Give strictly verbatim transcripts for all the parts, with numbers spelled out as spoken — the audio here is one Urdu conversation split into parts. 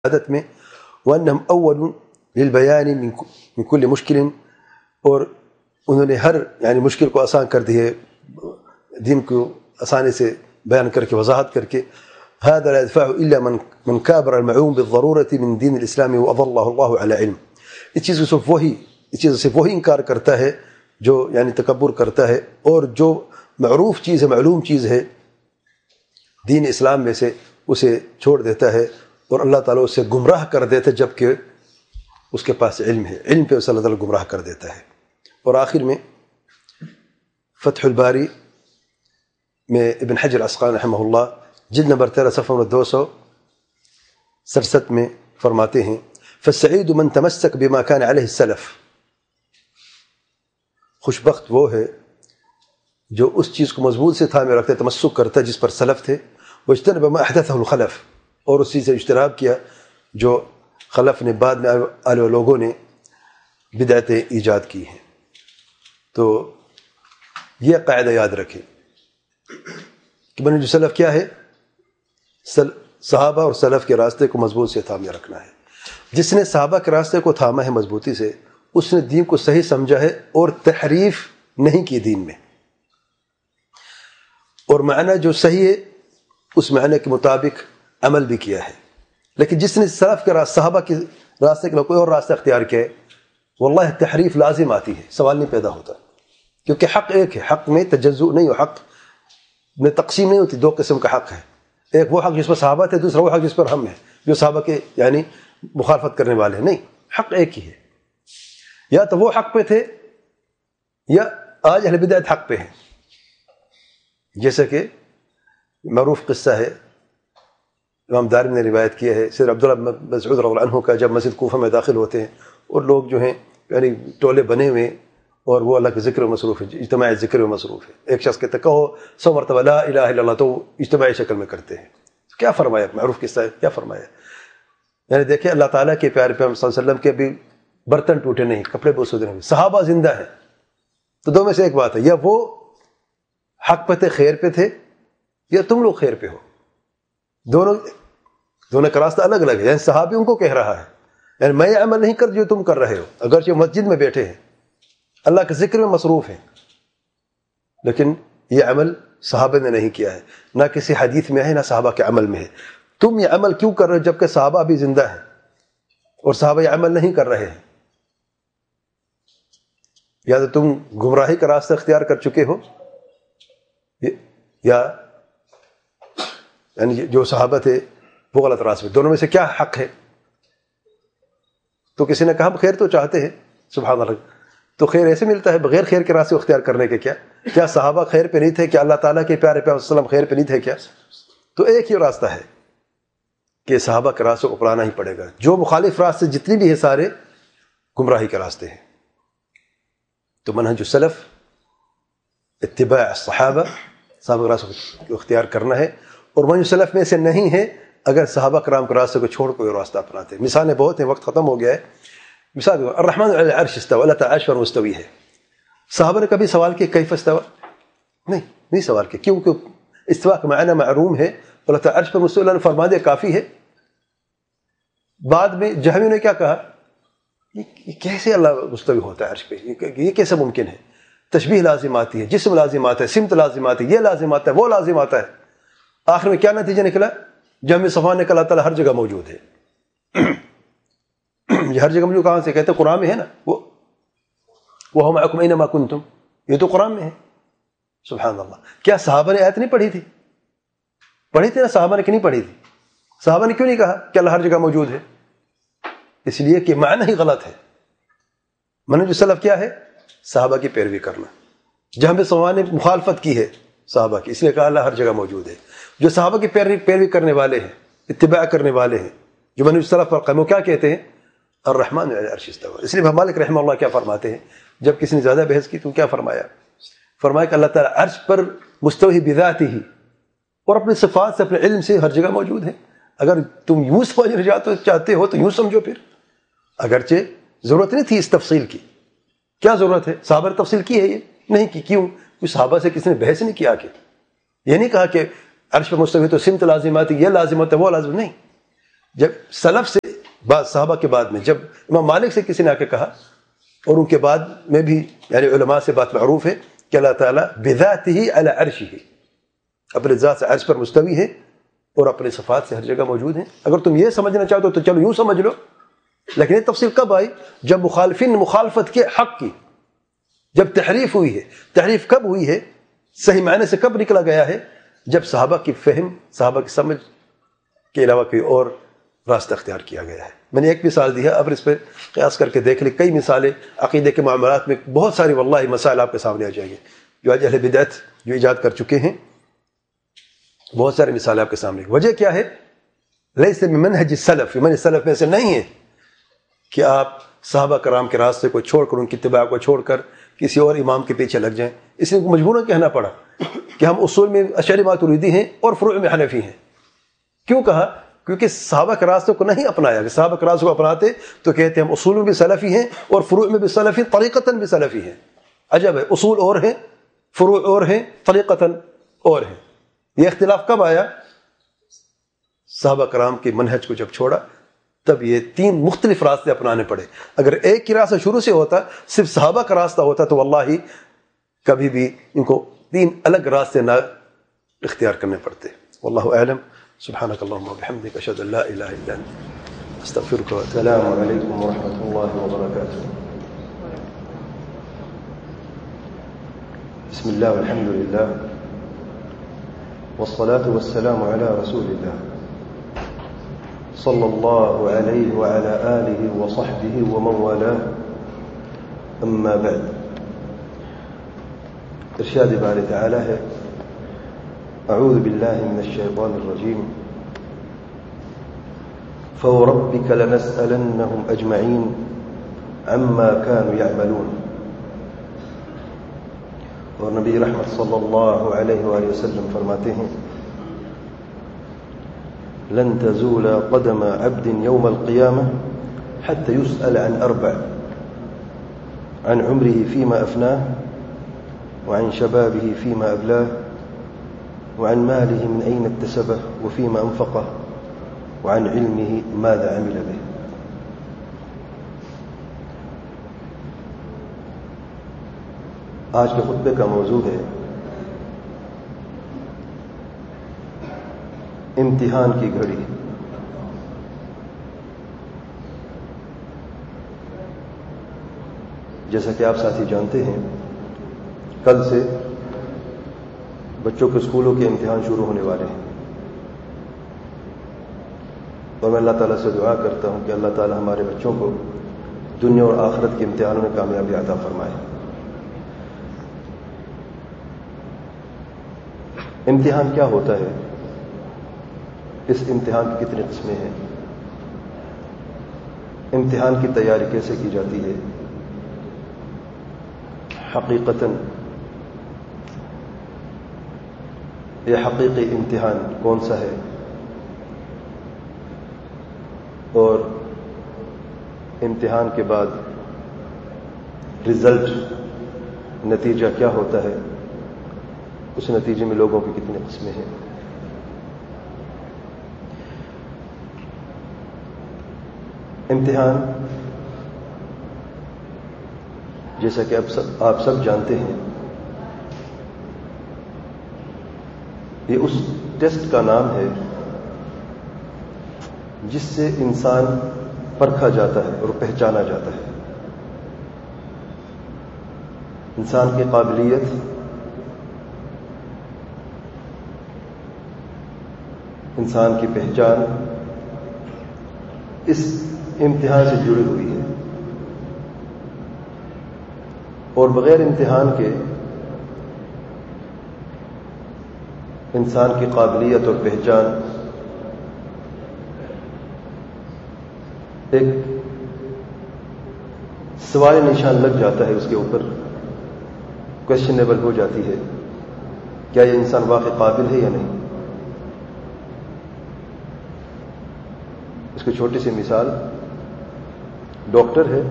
عادت میں وَأَنَّهُمْ أَوَّلٌ لِلْبَيَانِ مِنْ كُلِّ مُشْكِلٍ، اور انہوں نے ہر یعنی مشکل کو آسان کر دی ہے، دین کو آسانی سے بیان کر کے وضاحت کر کے. هذا لا يدفعه إلا من من كابر المعلوم بالضرورة من دين الإسلام وأضله الله على علم. اس چیز کو صرف وہی اس چیز سے وہی انکار کرتا ہے جو یعنی تکبر کرتا ہے، اور جو معروف چیز ہے، معلوم چیز ہے دین اسلام میں سے، اسے چھوڑ دیتا ہے اور اللہ تعالیٰ اسے گمراہ کر دیتا ہے جبکہ اس کے پاس علم ہے، علم پہ اسے اللہ تعالیٰ گمراہ کر دیتا ہے. اور آخر میں فتح الباری میں ابن حجر عسقلانی رحمہ اللہ جلد نمبر تیرہ صفحہ نمبر دو سو سڑسٹھ میں فرماتے ہیں فَالسَّعِيدُ مَن تَمَسَّكَ بِمَا كَانَ عَلَيْهِ السَّلَف. خوشبخت وہ ہے جو اس چیز کو مضبوط سے تھامے رکھتا ہے، تمسک کرتا ہے جس پر سلف تھے. وَاجْتَنَبَ مَا أَحْدَثَهُ الْخَلَف، اور اس چیز سے اجتناب کیا جو خلف نے بعد میں آنے والے لوگوں نے بدعتیں ایجاد کی ہیں. تو یہ قاعدہ یاد رکھیں کہ منہج سلف کیا ہے؟ صحابہ اور سلف کے راستے کو مضبوط سے تھامے رکھنا ہے. جس نے صحابہ کے راستے کو تھاما ہے مضبوطی سے، اس نے دین کو صحیح سمجھا ہے اور تحریف نہیں کی دین میں، اور معنی جو صحیح ہے اس معنی کے مطابق عمل بھی کیا ہے. لیکن جس نے سلف کے راستے صحابہ کے راستے کے کوئی اور راستہ اختیار کیا ہے، واللہ تحریف لازم آتی ہے، سوال نہیں پیدا ہوتا، کیونکہ حق ایک ہے. حق میں تجزؤ نہیں ہو، حق میں تقسیم نہیں ہوتی. دو قسم کا حق ہے، ایک وہ حق جس پر صحابہ تھے، دوسرا وہ حق جس پر ہم ہیں جو صحابہ کے یعنی مخالفت کرنے والے ہیں. نہیں، حق ایک ہی ہے. یا تو وہ حق پہ تھے یا آج اہل بدعت حق پہ ہیں. جیسا کہ معروف قصہ ہے، امام دارمی نے روایت کیا ہے، سید عبداللہ بن مسعود رضی اللہ عنہ کا جب مسجد کوفہ میں داخل ہوتے ہیں اور لوگ جو ہیں یعنی ٹولے بنے ہوئے اور وہ اللہ کے ذکر میں مصروف ہے، اجتماعی ذکر میں مصروف ہے. ایک شخص کہتا ہے کہو سو مرتبہ لا الہ الا اللہ، تو اجتماعی شکل میں کرتے ہیں. کیا فرمایا؟ معروف قصہ ہے، کیا فرمایا؟ یعنی دیکھیں اللہ تعالیٰ کے پیارے پیغمبر صلی اللہ علیہ وسلم کے بھی برتن ٹوٹے نہیں، کپڑے بوسودے نہیں، صحابہ زندہ ہیں. تو دو میں سے ایک بات ہے، یا وہ حق پہ تھے، خیر پہ تھے، یا تم لوگ خیر پہ ہو. دونوں دونوں کا راستہ الگ الگ ہے. یعنی صحابی ان کو کہہ رہا ہے یعنی میں یہ عمل نہیں کر جو تم کر رہے ہو، اگرچہ مسجد میں بیٹھے ہیں، اللہ کے ذکر میں مصروف ہیں، لیکن یہ عمل صحابہ نے نہیں کیا ہے، نہ کسی حدیث میں ہے، نہ صحابہ کے عمل میں ہے. تم یہ عمل کیوں کر رہے ہو جبکہ صحابہ بھی زندہ ہیں اور صحابہ یہ عمل نہیں کر رہے ہیں؟ یا تو تم گمراہی کا راستہ اختیار کر چکے ہو، یا یعنی جو صحابہ تھے وہ غلط راستے. دونوں میں سے کیا حق ہے؟ تو کسی نے کہا ہم خیر تو چاہتے ہیں. سبحان اللہ، تو خیر ایسے ملتا ہے بغیر خیر کے راستے اختیار کرنے کے؟ کیا کیا صحابہ خیر پہ نہیں تھے؟ کیا اللہ تعالیٰ کے پیارے پیغمبر صلی اللہ علیہ وسلم خیر پہ نہیں تھے کیا؟ تو ایک ہی راستہ ہے کہ صحابہ کے راستے کو اپنانا ہی پڑے گا. جو مخالف راستے جتنی بھی ہیں سارے گمراہی کے راستے ہیں. تو منہج السلف اتباع الصحابہ، صحابہ کے راستے کو اختیار کرنا ہے. اور منہج السلف میں سے نہیں ہے اگر صحابہ کرام کے راستے کو چھوڑ کوئی راستہ اپناتے ہیں. مثالیں بہت ہیں، وقت ختم ہو گیا ہے. مثال الرحمن علی العرش استوى، اللہ تعالیٰ عرش پر مستوی ہے. صحابہ نے کبھی سوال کیا کیف استوى؟ نہیں نہیں سوال کیا، کیونکہ استوا کا معنی معلوم ہے. اللہ تعالیٰ عرش پر مستوی، اللہ نے فرما دیا کافی ہے. بعد میں جہمیوں نے کیا کہا، یہ کیسے اللہ مستوی ہوتا ہے عرش پہ، یہ کیسے ممکن ہے؟ تشبیہ لازم آتی ہے، جسم لازم آتا ہے، سمت لازم آتی ہے، یہ لازم آتا ہے، وہ لازم آتا ہے. آخر میں کیا نتیجہ نکلا؟ جہمی صفوان نے کہا اللہ تعالیٰ ہر جگہ موجود ہے. یہ ہر جگہ موجود کہاں سے؟ کہتے ہیں قرآن میں ہے نا، وہ وَهُوَ مَعَكُمْ أَيْنَمَا كُنْتُمْ، یہ تو قرآن میں ہے. سبحان اللہ. کیا صحابہ نے آیت نہیں پڑھی تھی؟ پڑھی تھی نا صحابہ نے کہ نہیں پڑھی تھی؟ صحابہ نے کیوں نہیں کہا کہ اللہ ہر جگہ موجود ہے؟ اس لیے کہ معنی ہی غلط ہے. منہج السلف کیا ہے؟ صحابہ کی پیروی کرنا. جہمی صفوان نے مخالفت کی ہے صحابہ کی، اس لیے کہا اللہ ہر جگہ موجود ہے. جو صحابہ کی پیروی پیروی کرنے والے ہیں، اتباع کرنے والے ہیں، جو منہج السلف پر قائم، وہ کیا کہتے ہیں؟ الرحمن علی العرش استوى. اس لیے امام مالک رحمہ اللہ کیا فرماتے ہیں جب کسی نے زیادہ بحث کی تو کیا فرمایا؟ فرمایا کہ اللہ تعالیٰ عرش پر مستوی بذاتہ ہی اور اپنے صفات سے، اپنے علم سے ہر جگہ موجود ہے. اگر تم یوں سمجھنا چاہتے ہو تو یوں سمجھو. پھر اگرچہ ضرورت نہیں تھی اس تفصیل کی، کیا ضرورت ہے؟ صحابہ نے تفصیل کی ہے یہ نہیں کی. کیوں؟ کوئی صحابہ سے کسی نے بحث نہیں کیا. کہ یہ نہیں کہا کہ عرش پر مستوی تو سمت لازم آتی، یہ لازم ہوتا ہے، وہ لازم نہیں. جب سلف سے بعض صحابہ کے بعد میں جب امام مالک سے کسی نے آ کے کہا، اور ان کے بعد میں بھی یعنی علماء سے بات معروف ہے کہ اللہ تعالیٰ بذاتہ علی عرشہ، اپنے ذات سے عرش پر مستوی ہے اور اپنے صفات سے ہر جگہ موجود ہیں. اگر تم یہ سمجھنا چاہتے ہو تو چلو یوں سمجھ لو. لیکن یہ تفصیل کب آئی؟ جب مخالفین نے مخالفت کے حق کی، جب تحریف ہوئی ہے. تحریف کب ہوئی ہے؟ صحیح معنی سے کب نکلا گیا ہے؟ جب صحابہ کی فہم، صحابہ کی سمجھ کے علاوہ کوئی اور راستہ اختیار کیا گیا ہے. میں نے ایک مثال دی ہے، اب اس پہ قیاس کر کے دیکھ لیں. کئی مثالیں عقیدے کے معاملات میں بہت ساری واللہ مسائل آپ کے سامنے آ جائیں گے جو آج اہل بدعت جو ایجاد کر چکے ہیں. بہت ساری مثالیں آپ کے سامنے. وجہ کیا ہے؟ لیس من منہج السلف، منہج السلف میں سے نہیں ہے کہ آپ صحابہ کرام کے راستے کو چھوڑ کر، ان کی اتباع کو چھوڑ کر کسی اور امام کے پیچھے لگ جائیں. اس لیے مجبوراً کہنا پڑا کہ ہم اصول میں اشعری ماتریدی ہیں اور فروع میں حنفی ہیں. کیوں کہا؟ کیونکہ صحابہ کے راستے کو نہیں اپنایا. کہ صحابہ کے راستے کو اپناتے تو کہتے ہم اصول میں بھی سلفی ہیں اور فروع میں بھی سلفی، طریقتاً بھی سلفی ہیں. عجب ہے، اصول اور ہیں، فروع اور ہیں، طریقتاً اور ہیں. یہ اختلاف کب آیا؟ صحابہ کرام کے منہج کو جب چھوڑا تب یہ تین مختلف راستے اپنانے پڑے. اگر ایک ہی راستہ شروع سے ہوتا، صرف صحابہ کا راستہ ہوتا، تو واللہ کبھی بھی ان کو تین الگ راستے نہ اختیار کرنے پڑتے. واللہ اعلم. سبحانک اللہم و بحمدک، اشہد ان لا الہ الا انت، استغفرک و اتوب الیک. السلام علیکم ورحمۃ اللہ وبرکاتہ. بسم اللہ والحمد للہ والصلاة والسلام على رسول الله صلی اللہ علیہ وعلى آلہ وصحبہ ومن والاه. اما بعد. ارشاد باری تعالی ہے: اعوذ باللہ من الشیطان الرجیم فوربک لنسألنهم اجمعین عما كانوا يعملون. اور نبی رحمت صلی اللہ علیہ وآلہ وسلم فرماتے ہیں: لن تزول قدم عبد يوم القيامة حتى يسأل عن أربع: عن عمره فيما أفناه، وعن شبابه فيما أبلاه، وعن ماله من أين اكتسبه وفيما أنفقه، وعن علمه ماذا عمل به. آج کے خطبے کا موضوع ہے امتحان کی گھڑی. جیسا کہ آپ ساتھی جانتے ہیں، کل سے بچوں کے اسکولوں کے امتحان شروع ہونے والے ہیں، اور میں اللہ تعالیٰ سے دعا کرتا ہوں کہ اللہ تعالیٰ ہمارے بچوں کو دنیا اور آخرت کے امتحانوں میں کامیابی عطا فرمائے. امتحان کیا ہوتا ہے؟ اس امتحان کی کتنی قسمیں ہیں؟ امتحان کی تیاری کیسے کی جاتی ہے؟ حقیقتاً یہ حقیقی امتحان کون سا ہے؟ اور امتحان کے بعد رزلٹ، نتیجہ کیا ہوتا ہے؟ اس نتیجے میں لوگوں کی کتنی قسمیں ہیں؟ امتحان جیسا کہ آپ سب آپ سب جانتے ہیں، یہ اس ٹیسٹ کا نام ہے جس سے انسان پرکھا جاتا ہے اور پہچانا جاتا ہے. انسان کی قابلیت، انسان کی پہچان اس امتحان سے جڑی ہوئی ہے، اور بغیر امتحان کے انسان کی قابلیت اور پہچان ایک سوال نشان لگ جاتا ہے، اس کے اوپر کوشچنیبل ہو جاتی ہے، کیا یہ انسان واقعی قابل ہے یا نہیں. اس کی چھوٹی سی مثال، ڈاکٹر ہے،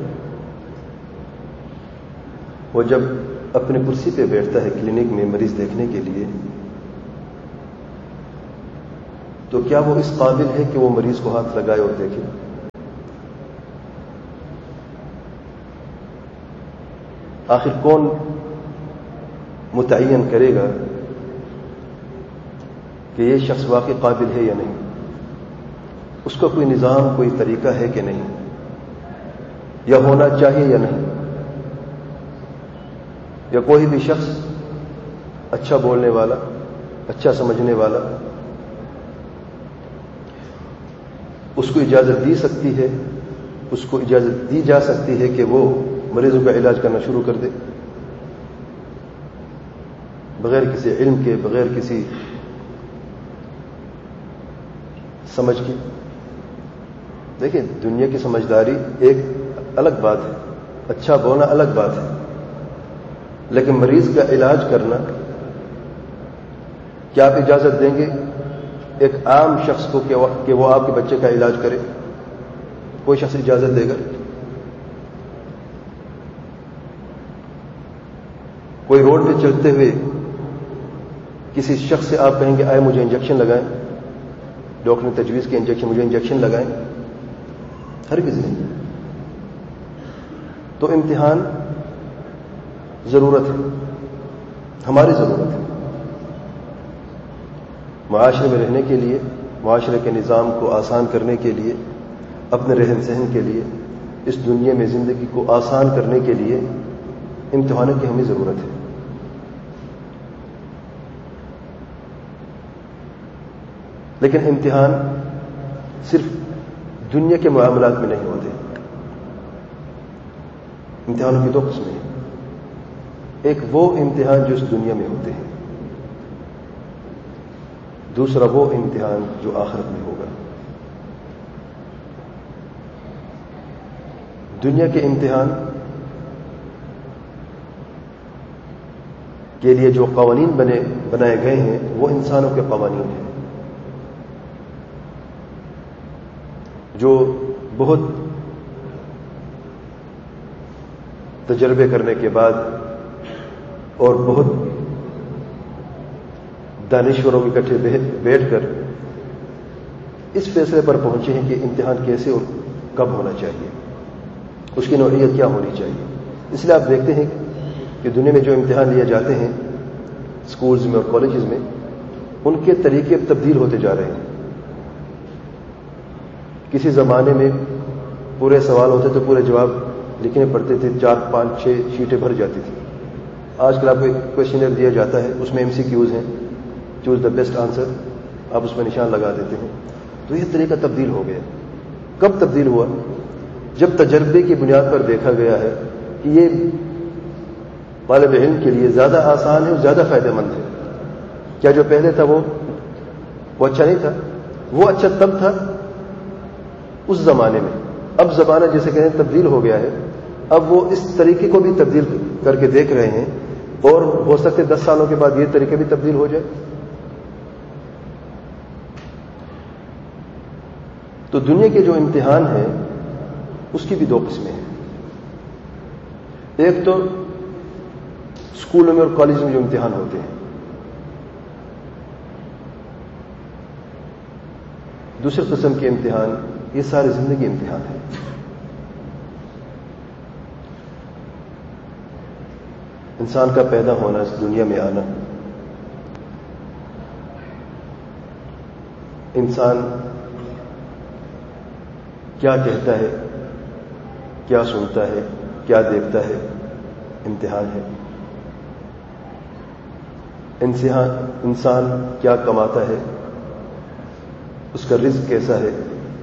وہ جب اپنی کرسی پہ بیٹھتا ہے کلینک میں مریض دیکھنے کے لیے، تو کیا وہ اس قابل ہے کہ وہ مریض کو ہاتھ لگائے اور دیکھے؟ آخر کون متعین کرے گا کہ یہ شخص واقعی قابل ہے یا نہیں؟ اس کا کوئی نظام، کوئی طریقہ ہے کہ نہیں، یا ہونا چاہیے یا نہیں؟ یا کوئی بھی شخص اچھا بولنے والا، اچھا سمجھنے والا، اس کو اجازت دی سکتی ہے، اس کو اجازت دی جا سکتی ہے کہ وہ مریضوں کا علاج کرنا شروع کر دے بغیر کسی علم کے، بغیر کسی سمجھ کی؟ دیکھیں، دنیا کی سمجھداری ایک الگ بات ہے، اچھا بولنا الگ بات ہے، لیکن مریض کا علاج کرنا، کیا آپ اجازت دیں گے ایک عام شخص کو کہ وہ آپ کے بچے کا علاج کرے؟ کوئی شخص اجازت دے گا؟ کوئی روڈ پہ چلتے ہوئے کسی شخص سے آپ کہیں گے آئے مجھے انجیکشن لگائیں، ڈاکٹر نے تجویز کی انجیکشن، مجھے انجیکشن لگائیں؟ ہرگز نہیں۔ تو امتحان ضرورت ہے، ہماری ضرورت ہے، معاشرے میں رہنے کے لیے، معاشرے کے نظام کو آسان کرنے کے لیے، اپنے رہن سہن کے لیے، اس دنیا میں زندگی کو آسان کرنے کے لیے امتحانوں کی ہمیں ضرورت ہے۔ لیکن امتحان صرف دنیا کے معاملات میں نہیں ہوتے۔ امتحانوں کی دو قسمیں ہیں، ایک وہ امتحان جو اس دنیا میں ہوتے ہیں، دوسرا وہ امتحان جو آخرت میں ہوگا۔ دنیا کے امتحان کے لیے جو قوانین بنے بنائے گئے ہیں وہ انسانوں کے قوانین ہیں، جو بہت تجربے کرنے کے بعد اور بہت دانشوروں کے اکٹھے بیٹھ کر اس فیصلے پر پہنچے ہیں کہ امتحان کیسے اور کب ہونا چاہیے، اس کی نوعیت کیا ہونی چاہیے۔ اس لیے آپ دیکھتے ہیں کہ دنیا میں جو امتحان لیے جاتے ہیں اسکولز میں اور کالجز میں، ان کے طریقے تبدیل ہوتے جا رہے ہیں۔ کسی زمانے میں پورے سوال ہوتے تو پورے جواب لکھنے پڑتے تھے، چار پانچ چھ شیٹیں بھر جاتی تھی۔ آج کل آپ کو ایک کوشچنر دیا جاتا ہے، اس میں ایم سی کیوز ہیں، چوز دا بیسٹ آنسر، آپ اس میں نشان لگا دیتے ہیں۔ تو یہ طریقہ تبدیل ہو گیا۔ کب تبدیل ہوا؟ جب تجربے کی بنیاد پر دیکھا گیا ہے کہ یہ طالب علم کے لیے زیادہ آسان ہے اور زیادہ فائدہ مند ہے۔ کیا جو پہلے تھا وہ وہ اچھا نہیں تھا؟ وہ اچھا تب تھا اس زمانے میں، اب زمانہ جیسے کہتے ہیں تبدیل ہو گیا ہے، اب وہ اس طریقے کو بھی تبدیل کر کے دیکھ رہے ہیں، اور ہو سکتے دس سالوں کے بعد یہ طریقے بھی تبدیل ہو جائے۔ تو دنیا کے جو امتحان ہیں اس کی بھی دو قسمیں ہیں، ایک تو اسکولوں میں اور کالج میں جو امتحان ہوتے ہیں، دوسری قسم کے امتحان یہ ساری زندگی امتحان ہے۔ انسان کا پیدا ہونا، اس دنیا میں آنا، انسان کیا کہتا ہے، کیا سنتا ہے، کیا دیکھتا ہے، امتحان ہے۔ انسان کیا کماتا ہے، اس کا رزق کیسا ہے،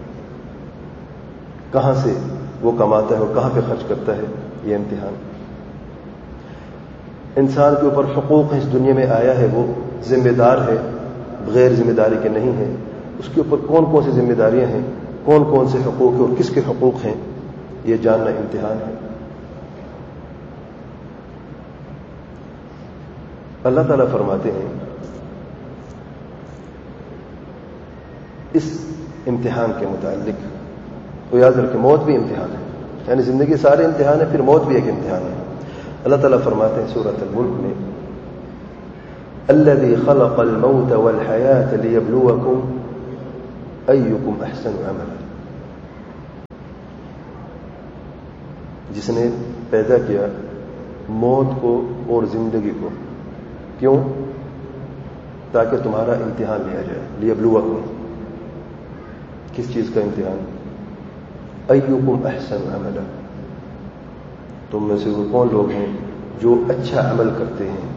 کہاں سے وہ کماتا ہے اور کہاں پہ خرچ کرتا ہے، یہ امتحان۔ انسان کے اوپر حقوق ہیں، اس دنیا میں آیا ہے، وہ ذمہ دار ہے، بغیر ذمہ داری کے نہیں ہے، اس کے اوپر کون کون سی ذمہ داریاں ہیں، کون کون سے حقوق ہیں اور کس کے حقوق ہیں، یہ جاننا امتحان ہے۔ اللہ تعالیٰ فرماتے ہیں اس امتحان کے متعلق، تو یاد رکھیں موت بھی امتحان ہے، یعنی زندگی سارے امتحان ہے، پھر موت بھی ایک امتحان ہے۔ اللہ تعالیٰ فرماتے ہیں سورۃ الملک میں، الذی خلق الموت والحیاة لیبلوکم अय्युकुम अहसनु अमला, जिसने पैदा किया मौत को और जिंदगी को, क्यों? ताकि तुम्हारा इम्तिहान लिया जाए। लियब्लुवकुम, किस चीज का इम्तिहान? अय्युकुम अहसनु अमला, तुम में से वो कौन लोग हैं जो अच्छा अमल करते हैं।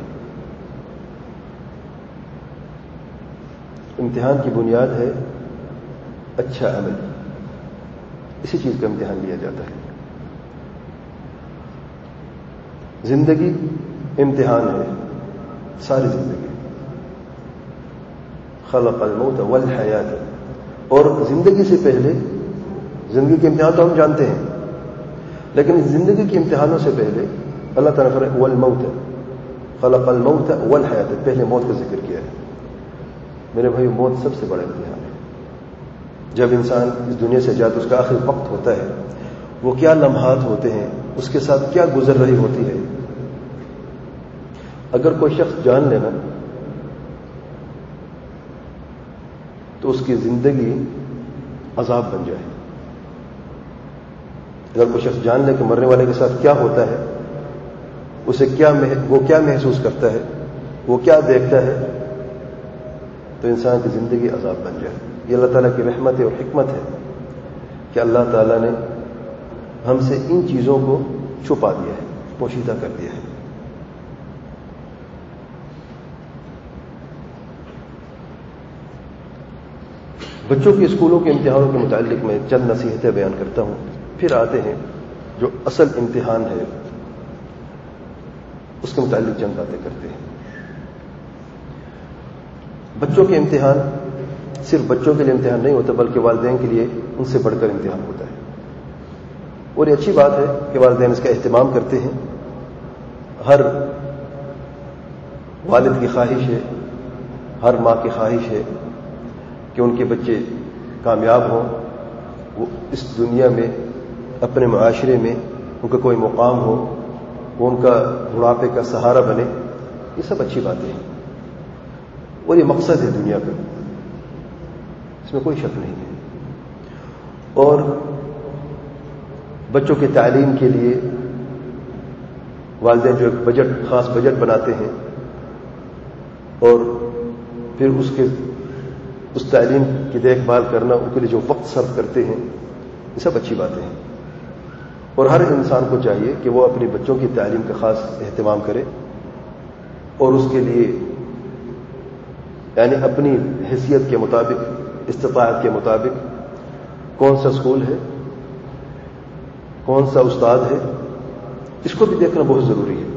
इम्तिहान की बुनियाद है अच्छा अमल, इसी चीज का इम्तिहान लिया जाता है। जिंदगी इम्तिहान है, सारी जिंदगी। खलक़ल मौत वल हयात, और जिंदगी से पहले, जिंदगी के इम्तिहान तो हम जानते हैं, लेकिन जिंदगी के इम्तिहानों से पहले अल्लाह ताला ने फरमाया वल मौत, खलक़ल मौत वल हयात, पहले मौत का जिक्र किया है। मेरे भाई, मौत सबसे बड़ा इम्तिहान है। जब इंसान इस दुनिया से जाता, उसका आखिरी वक्त होता है, वो क्या लम्हात होते हैं, उसके साथ क्या गुजर रही होती है। अगर कोई शख्स जान लेना तो उसकी जिंदगी अजाब बन जाए। अगर कोई शख्स जान ले कि मरने वाले के साथ क्या होता है, उसे क्या वो क्या महसूस करता है, वो क्या देखता है, तो इंसान की जिंदगी अजाब बन जाए। ये अल्लाह ताला की रहमत और हिकमत है कि अल्लाह ताला ने हमसे इन चीजों को छुपा दिया है, पोशीदा कर दिया है। बच्चों के स्कूलों के इम्तिहानों के मुतालिक मैं चंद नसीहतें बयान करता हूं, फिर आते हैं जो असल इम्तिहान है उसके मुतालिक चंद बातें करते हैं। बच्चों के इम्तिहान सिर्फ बच्चों के लिए इम्तिहान नहीं होता, बल्कि वालिदैन के लिए उनसे बढ़कर इम्तिहान होता है। और ये अच्छी बात है कि वालिदैन इसका एहतमाम करते हैं। हर वालिद की ख्वाहिश है, हर माँ की ख्वाहिश है कि उनके बच्चे कामयाब हों, वो इस दुनिया में, अपने मुआशरे में उनका कोई मुकाम हो, वो उनका बुढ़ापे का सहारा बने। ये सब अच्छी बातें हैं और ये मकसद है दुनिया का, इसमें कोई शक नहीं है। और बच्चों की तालीम के लिए वालिदैन जो एक बजट, खास बजट बनाते हैं और फिर उसके उस तालीम की देखभाल करना, उनके लिए जो वक्त सर्व करते हैं, ये सब अच्छी बातें हैं। और हर इंसान को चाहिए कि वो अपने बच्चों की तालीम का खास एहतमाम करे और उसके लिए यानी अपनी हैसियत के मुताबिक, इस्तिताअत के मुताबिक कौन सा स्कूल है, कौन सा उस्ताद है, इसको भी देखना बहुत जरूरी है।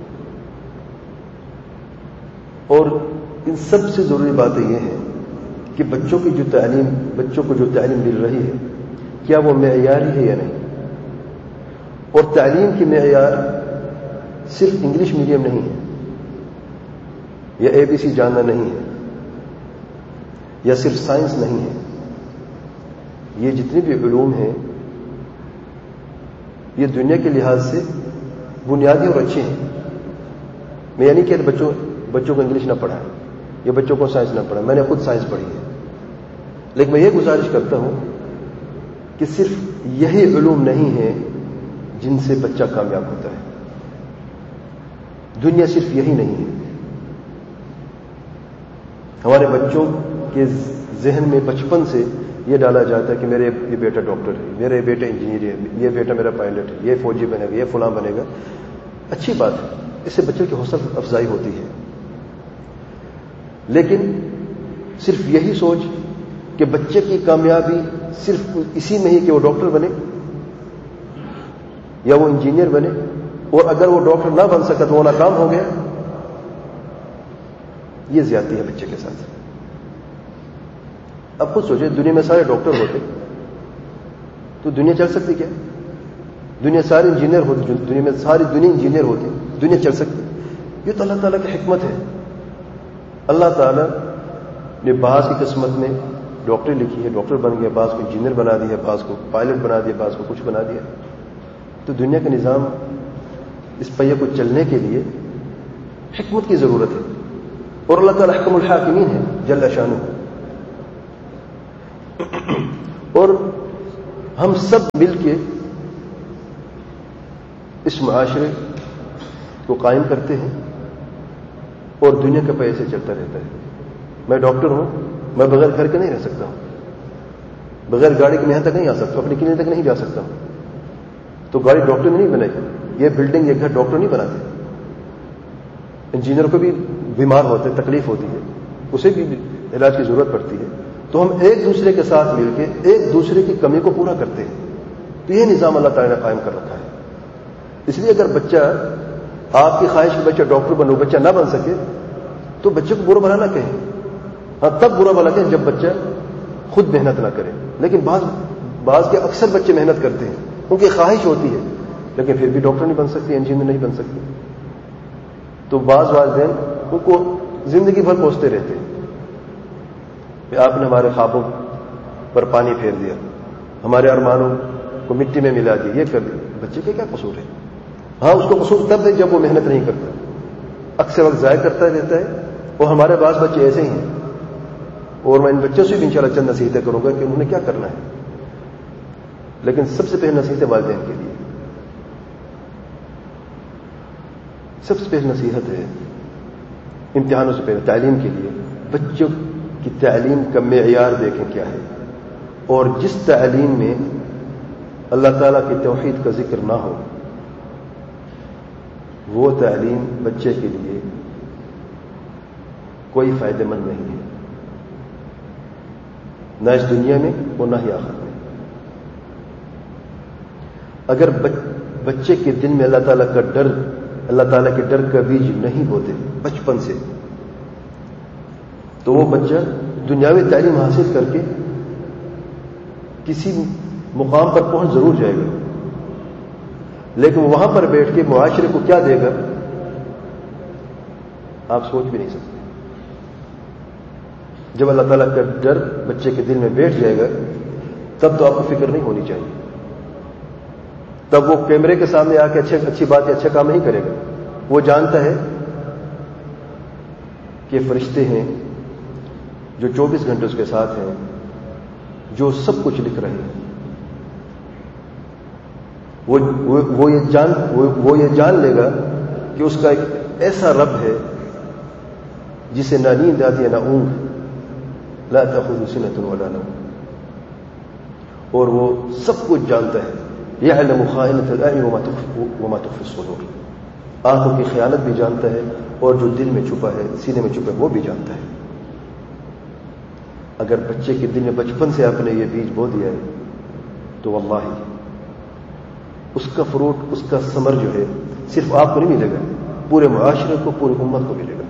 और इन सबसे जरूरी बातें यह हैं कि बच्चों की जो तालीम, बच्चों को जो तालीम मिल रही है, क्या वो मेयारी है या नहीं। और तालीम की मेयार सिर्फ इंग्लिश मीडियम नहीं है, या एबीसी जानना नहीं है, या सिर्फ साइंस नहीं है। ये जितने भी उलूम हैं, ये दुनिया के लिहाज से बुनियादी और अच्छे हैं। मैं यानी कि बच्चों बच्चों को इंग्लिश ना पढ़ाएं या बच्चों को साइंस ना पढ़ाएं, मैंने खुद साइंस पढ़ी है, लेकिन मैं ये गुजारिश करता हूं कि सिर्फ यही उलूम नहीं है जिनसे बच्चा कामयाब होता है। दुनिया सिर्फ यही नहीं है। हमारे बच्चों के जहन में बचपन से ये डाला जाता है कि मेरे ये बेटा डॉक्टर है, मेरे बेटा इंजीनियर है, ये बेटा मेरा पायलट है, ये फौजी बनेगा, ये फलां बनेगा। अच्छी बात है, इससे बच्चे की हौसला अफजाई होती है। लेकिन सिर्फ यही सोच कि बच्चे की कामयाबी सिर्फ इसी में ही कि वो डॉक्टर बने या वो इंजीनियर बने, और अगर वो डॉक्टर ना बन सका तो वो नाकाम हो गया, ये ज्यादती है बच्चे के साथ। अब खुद सोचिए, दुनिया में सारे डॉक्टर होते तो दुनिया चल सकती क्या? दुनिया सारे इंजीनियर होते, दुनिया में सारी दुनिया इंजीनियर होती, दुनिया चल सकती? ये तो अल्लाह ताला की हिकमत है। अल्लाह ताला ने बाज की किस्मत में डॉक्टर लिखी है, डॉक्टर बन गया, बाज को इंजीनियर बना दिया, बाज को पायलट बना दिया, बाज को कुछ बना दिया। तो दुनिया का निजाम, इस पहिए को चलने के लिए हिकमत की जरूरत है। और अल्लाह ताला अहकमुल हाकिमीन है जल्ल शानुहू। اور ہم سب مل کے اس معاشرے کو قائم کرتے ہیں اور دنیا کا پیسے چلتا رہتا ہے. میں ڈاکٹر ہوں, میں بغیر گھر کے نہیں رہ سکتا ہوں, بغیر گاڑی کے یہاں تک نہیں آ سکتا, اپنی کلینک تک نہیں جا سکتا ہوں. تو گاڑی ڈاکٹر نے نہیں بنائی, یہ بلڈنگ یہ گھر ڈاکٹر نہیں بناتے. انجینئر کو بھی بیمار ہوتے, تکلیف ہوتی ہے, اسے بھی علاج کی ضرورت پڑتی ہے. تو ہم ایک دوسرے کے ساتھ مل کے ایک دوسرے کی کمی کو پورا کرتے ہیں. تو یہ نظام اللہ تعالیٰ نے قائم کر رکھا ہے. اس لیے اگر بچہ, آپ کی خواہش کہ بچہ ڈاکٹر بنو, بچہ نہ بن سکے تو بچے کو برا بھلا نہ کہیں. ہاں تب برا بھلا کہیں جب بچہ خود محنت نہ کرے. لیکن بعض بعض کے اکثر بچے محنت کرتے ہیں, ان کی خواہش ہوتی ہے, لیکن پھر بھی ڈاکٹر نہیں بن سکتے, انجینئر نہیں بن سکتے. تو بعض والدین ان کو زندگی بھر کوستے رہتے ہیں کہ آپ نے ہمارے خوابوں پر پانی پھیر دیا, ہمارے ارمانوں کو مٹی میں ملا دیا, یہ کر دیا. بچے کا کیا قصور ہے؟ ہاں اس کو قصور تب ہے جب وہ محنت نہیں کرتا, اکثر وقت ضائع کرتا رہتا ہے. اور ہمارے بعض بچے ایسے ہی ہیں, اور میں ان بچوں سے بھی انشاءاللہ چند نصیحتیں کروں گا کہ انہوں نے کیا کرنا ہے. لیکن سب سے پہلے نصیحت والدین کے لیے, سب سے پہلے نصیحت ہے امتحانوں سے پہلے تعلیم کے لیے. بچوں کی تعلیم کا معیار دیکھیں کیا ہے, اور جس تعلیم میں اللہ تعالیٰ کی توحید کا ذکر نہ ہو وہ تعلیم بچے کے لیے کوئی فائدہ مند نہیں ہے, نہ اس دنیا میں اور نہ ہی آخرت میں. اگر بچے کے دل میں اللہ تعالیٰ کا ڈر, اللہ تعالیٰ کے ڈر کا بیج نہیں ہوتے بچپن سے, تو وہ بچہ دنیاوی تعلیم حاصل کر کے کسی مقام پر پہنچ ضرور جائے گا, لیکن وہاں پر بیٹھ کے معاشرے کو کیا دے گا آپ سوچ بھی نہیں سکتے. جب اللہ تعالیٰ کا ڈر بچے کے دل میں بیٹھ جائے گا تب تو آپ کو فکر نہیں ہونی چاہیے. تب وہ کیمرے کے سامنے آ کے اچھے اچھی بات یا اچھا کام نہیں کرے گا. وہ جانتا ہے کہ فرشتے ہیں جو چوبیس گھنٹے اس کے ساتھ ہیں, جو سب کچھ لکھ رہے ہیں. وہ, وہ, وہ, یہ جان وہ, وہ یہ جان لے گا کہ اس کا ایک ایسا رب ہے جسے نہ نیند آتی ہے نہ اونگ, لا تأخذہ سنۃ ولا نوم, اور وہ سب کچھ جانتا ہے. یعلم خائنۃ الاعین وما تخفی الصدور, آنکھوں کی خیانت بھی جانتا ہے اور جو دل میں چھپا ہے, سینے میں چھپا ہے, وہ بھی جانتا ہے. اگر بچے کے دل میں بچپن سے آپ نے یہ بیج بو دیا ہے تو واللہ اس کا فروٹ, اس کا ثمر جو ہے صرف آپ کو نہیں ملے گا, پورے معاشرے کو, پوری امت کو ملے گا.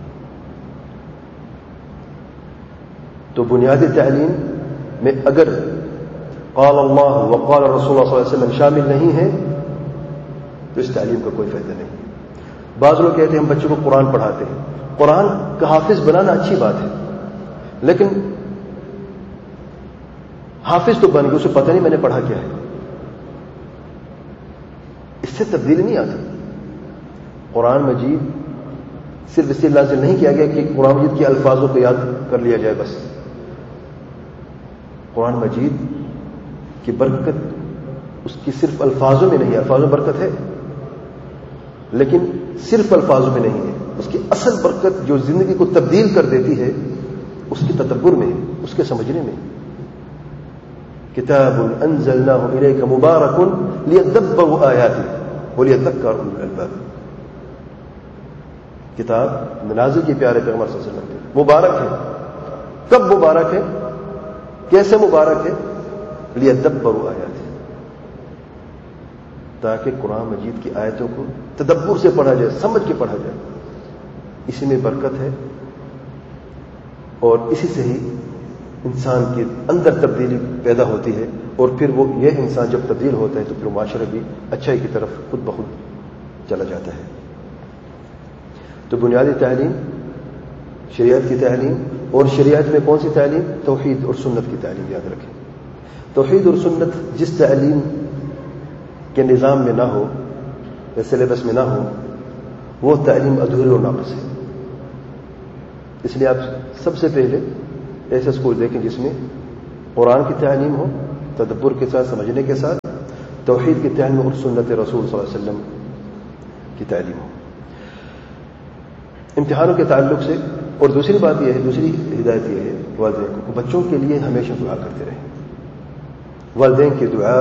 تو بنیادی تعلیم میں اگر قال اللہ وقال رسول اللہ صلی اللہ علیہ وسلم شامل نہیں ہے تو اس تعلیم کا کوئی فائدہ نہیں. بعض لوگ کہتے ہیں ہم بچوں کو قرآن پڑھاتے ہیں. قرآن کا حافظ بنانا اچھی بات ہے, لیکن حافظ تو بن گیا, اسے پتہ نہیں میں نے پڑھا کیا ہے. اس سے تبدیلی نہیں آتی. قرآن مجید صرف اس لیے نازل نہیں کیا گیا کہ قرآن مجید کے الفاظوں کو یاد کر لیا جائے بس. قرآن مجید کی برکت اس کی صرف الفاظوں میں نہیں ہے, الفاظوں میں برکت ہے لیکن صرف الفاظوں میں نہیں ہے. اس کی اصل برکت جو زندگی کو تبدیل کر دیتی ہے اس کی تدبر میں ہے, اس کے سمجھنے میں. کتاب انزلناہ الیک مبارک لیدبروا آیاتہ ولیذکر اولو الالباب. کتاب نازل کی پیارے پیغمبر صلی اللہ علیہ وسلم مبارک ہے. کب مبارک ہے, کیسے مبارک ہے؟ لیدبروا آیاتہ, تاکہ قرآن مجید کی آیتوں کو تدبر سے پڑھا جائے, سمجھ کے پڑھا جائے. اسی میں برکت ہے اور اسی سے ہی انسان کے اندر تبدیلی پیدا ہوتی ہے, اور پھر وہ یہ انسان جب تبدیل ہوتا ہے تو پھر معاشرہ بھی اچھائی کی طرف خود بخود چلا جاتا ہے. تو بنیادی تعلیم شریعت کی تعلیم, اور شریعت میں کون سی تعلیم؟ توحید اور سنت کی تعلیم. یاد رکھیں, توحید اور سنت جس تعلیم کے نظام میں نہ ہو یا سلیبس میں نہ ہو وہ تعلیم ادھوری اور ناقص ہے. اس لیے آپ سب سے پہلے ایسے اسکول دیکھیں جس میں قرآن کی تعلیم ہو تدبر کے ساتھ، سمجھنے کے ساتھ، توحید کی تعلیم اور سنت رسول صلی اللہ علیہ وسلم کی تعلیم ہو. امتحانوں کے تعلق سے اور دوسری بات یہ ہے، دوسری ہدایت یہ ہے والدین کو بچوں کے لیے ہمیشہ دعا کرتے رہیں. والدین کی دعا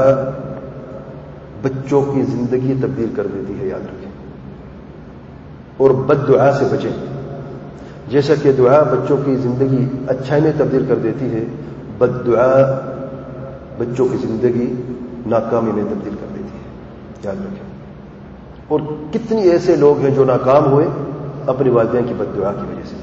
بچوں کی زندگی تبدیل کر دیتی ہے، یاد رکھیں. اور بد دعا سے بچیں. جیسا کہ دعا بچوں کی زندگی اچھائی میں تبدیل کر دیتی ہے، بد دعا بچوں کی زندگی ناکامی میں تبدیل کر دیتی ہے، یاد رکھیں. اور کتنی ایسے لوگ ہیں جو ناکام ہوئے اپنی والدین کی بد دعا کی وجہ سے.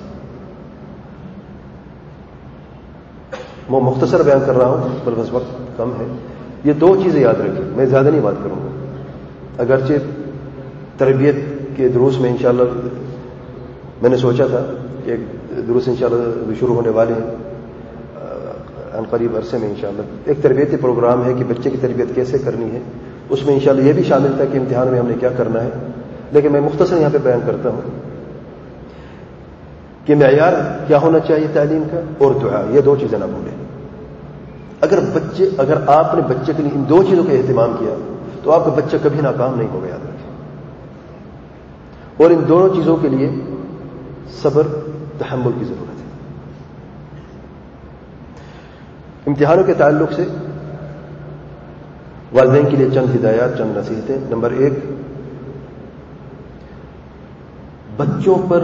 میں مختصر بیان کر رہا ہوں پر بس وقت کم ہے. یہ دو چیزیں یاد رکھیں، میں زیادہ نہیں بات کروں گا. اگرچہ تربیت کے دروس میں انشاءاللہ میں نے سوچا تھا کہ ایک دروس انشاءاللہ شروع ہونے والے ہیں ان قریب عرصے میں انشاءاللہ. ایک تربیتی پروگرام ہے کہ بچے کی تربیت کیسے کرنی ہے، اس میں انشاءاللہ یہ بھی شامل تھا کہ امتحان میں ہم نے کیا کرنا ہے. لیکن میں مختصر یہاں پہ بیان کرتا ہوں کہ معیار کیا ہونا چاہیے تعلیم کا اور دعا، یہ دو چیزیں نہ بھولیں. اگر بچے اگر آپ نے بچے کے لیے ان دو چیزوں کا اہتمام کیا تو آپ کا بچہ کبھی ناکام نہیں ہوگا، یاد رکھیں. اور ان دونوں چیزوں کے لیے صبر، تحمل کی ضرورت ہے. امتحانوں کے تعلق سے والدین کے لیے چند ہدایات، چند نصیحتیں. نمبر ایک، بچوں پر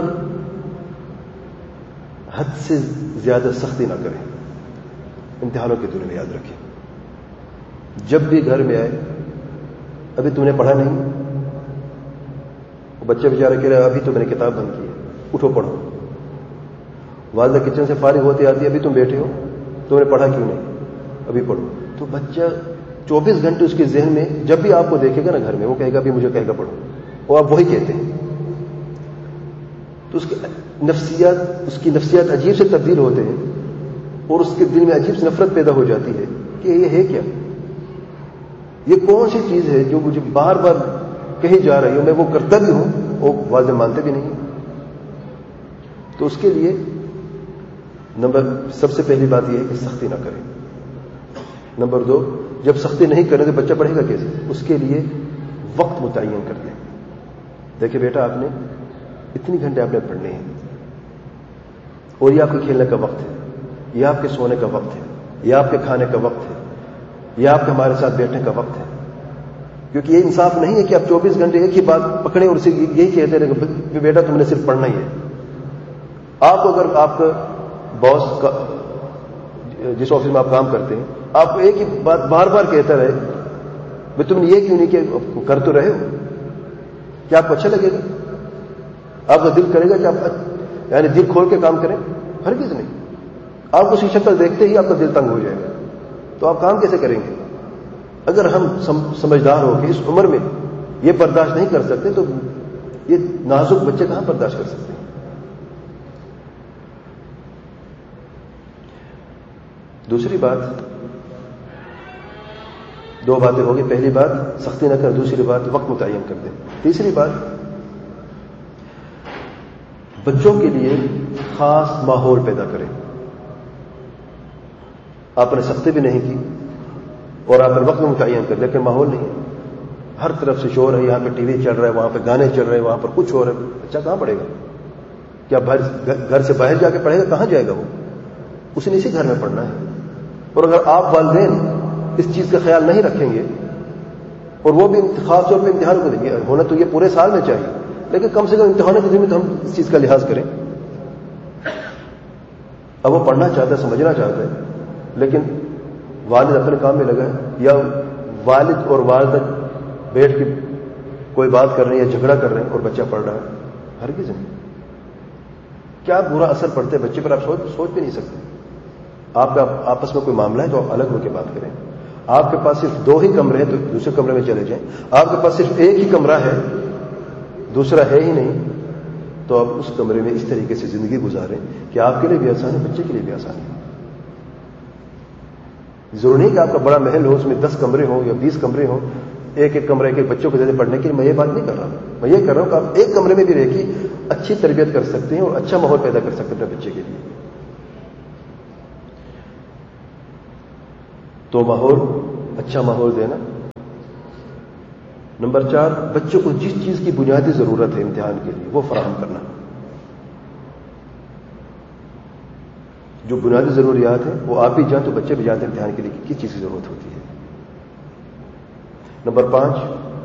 حد سے زیادہ سختی نہ کریں امتحانوں کے دنوں میں، یاد رکھیں. جب بھی گھر میں آئے، ابھی تم نے پڑھا نہیں، بچے بیچارے کہہ رہے ابھی تو میں نے کتاب بند کی ہے، اٹھو پڑھو. والدہ کچن سے فارغ ہوتے آتی ہے، ابھی تم بیٹھے ہو، تم نے پڑھا کیوں نہیں، ابھی پڑھو. تو بچہ چوبیس گھنٹے اس کے ذہن میں جب بھی آپ کو دیکھے گا نا گھر میں، وہ کہے گا ابھی مجھے کہے گا پڑھو، وہ آپ وہی کہتے ہیں. تو اس کی نفسیات اس کی نفسیات عجیب سے تبدیل ہوتے ہیں اور اس کے دل میں عجیب سے نفرت پیدا ہو جاتی ہے کہ یہ ہے کیا، یہ کون سی چیز ہے جو مجھے بار بار کہیں جا رہی ہوں، میں وہ کرتا بھی ہوں اور والدین مانتے بھی نہیں. تو اس کے لیے نمبر سب سے پہلی بات یہ ہے کہ سختی نہ کریں. نمبر دو، جب سختی نہیں کریں تو بچہ پڑھے گا کیسے؟ اس کے لیے وقت متعین کر دیں. دیکھیں بیٹا، آپ نے اتنی گھنٹے آپ نے پڑھنے ہیں اور یہ آپ کے کھیلنے کا وقت ہے، یہ آپ کے سونے کا وقت ہے، یہ آپ کے کھانے کا وقت ہے، یہ آپ کے ہمارے ساتھ بیٹھنے کا وقت ہے. کیونکہ یہ انصاف نہیں ہے کہ آپ چوبیس گھنٹے ایک ہی بات پکڑیں اور اسے یہی کہتے رہے کہ بیٹا تم نے صرف پڑھنا ہی ہے. آپ کو اگر آپ کا باس کا جس آفس میں آپ کام کرتے ہیں آپ کو ایک ہی بات بار بار کہتا رہے بھائی تم نے یہ کیوں نہیں کہ کر تو رہے ہو، کیا آپ کو اچھا لگے گا؟ آپ کا دل کرے گا کہ آپ یعنی دل کھول کے کام کریں؟ ہرگز نہیں. آپ کو اس کی شکل دیکھتے ہی آپ کا دل تنگ ہو جائے گا. تو آپ کام کیسے کریں گے؟ اگر ہم سمجھدار ہو کہ اس عمر میں یہ برداشت نہیں کر سکتے تو یہ نازک بچے کہاں برداشت کر سکتے ہیں؟ دوسری بات، دو باتیں ہوگی. پہلی بات سختی نہ کر، دوسری بات وقت متعین کر دیں. تیسری بات، بچوں کے لیے خاص ماحول پیدا کریں. آپ نے سختی بھی نہیں کی اور آپ نے وقت متعین کر، لیکن ماحول نہیں ہے، ہر طرف سے شور ہے، یہاں پہ ٹی وی چل رہا ہے، وہاں پہ گانے چل رہے ہیں، وہاں پر کچھ ہو رہا ہے. بچہ کہاں پڑھے گا؟ کیا گھر سے باہر جا کے پڑھے گا؟ کہاں جائے گا وہ؟ اسے اسی گھر میں پڑھنا ہے. اور اگر آپ والدین اس چیز کا خیال نہیں رکھیں گے اور وہ بھی خاص طور پہ امتحان کو دیں گے، ہونا تو یہ پورے سال میں چاہیے لیکن کم سے کم امتحانوں کے دن میں تو ہم اس چیز کا لحاظ کریں. اب وہ پڑھنا چاہتا ہے، سمجھنا چاہتا ہے، لیکن والد اپنے کام میں لگا ہے یا والد اور والدہ بیٹھ کے کوئی بات کر رہے ہیں یا جھگڑا کر رہے ہیں اور بچہ پڑھ رہا ہے، ہرگز نہیں. کیا برا اثر پڑتا ہے بچے پر آپ سوچ سوچ بھی نہیں سکتے. آپ کا آپس میں کوئی معاملہ ہے تو آپ الگ ہو کے بات کریں. آپ کے پاس صرف دو ہی کمرے ہیں تو دوسرے کمرے میں چلے جائیں. آپ کے پاس صرف ایک ہی کمرہ ہے، دوسرا ہے ہی نہیں، تو آپ اس کمرے میں اس طریقے سے زندگی گزاریں کہ آپ کے لیے بھی آسان ہے، بچے کے لیے بھی آسان ہے. ضروری نہیں کہ آپ کا بڑا محل ہو، اس میں دس کمرے ہوں یا بیس کمرے ہوں، ایک ایک کمرے کے بچوں کو زیادہ پڑھنے کے لیے. میں یہ بات نہیں کر رہا ہوں، میں یہ کر رہا ہوں کہ آپ ایک کمرے میں بھی رہ کے اچھی تربیت کر سکتے ہیں اور اچھا ماحول پیدا کر سکتے ہیں اپنے بچے کے لیے. تو ماحول اچھا ماحول دینا. نمبر چار، بچوں کو جس چیز کی بنیادی ضرورت ہے امتحان کے لیے وہ فراہم کرنا. جو بنیادی ضروریات ہیں وہ آپ بھی جانتے تو بچے بھی جانتے ہیں امتحان کے لیے کس چیز کی ضرورت ہوتی ہے. نمبر پانچ،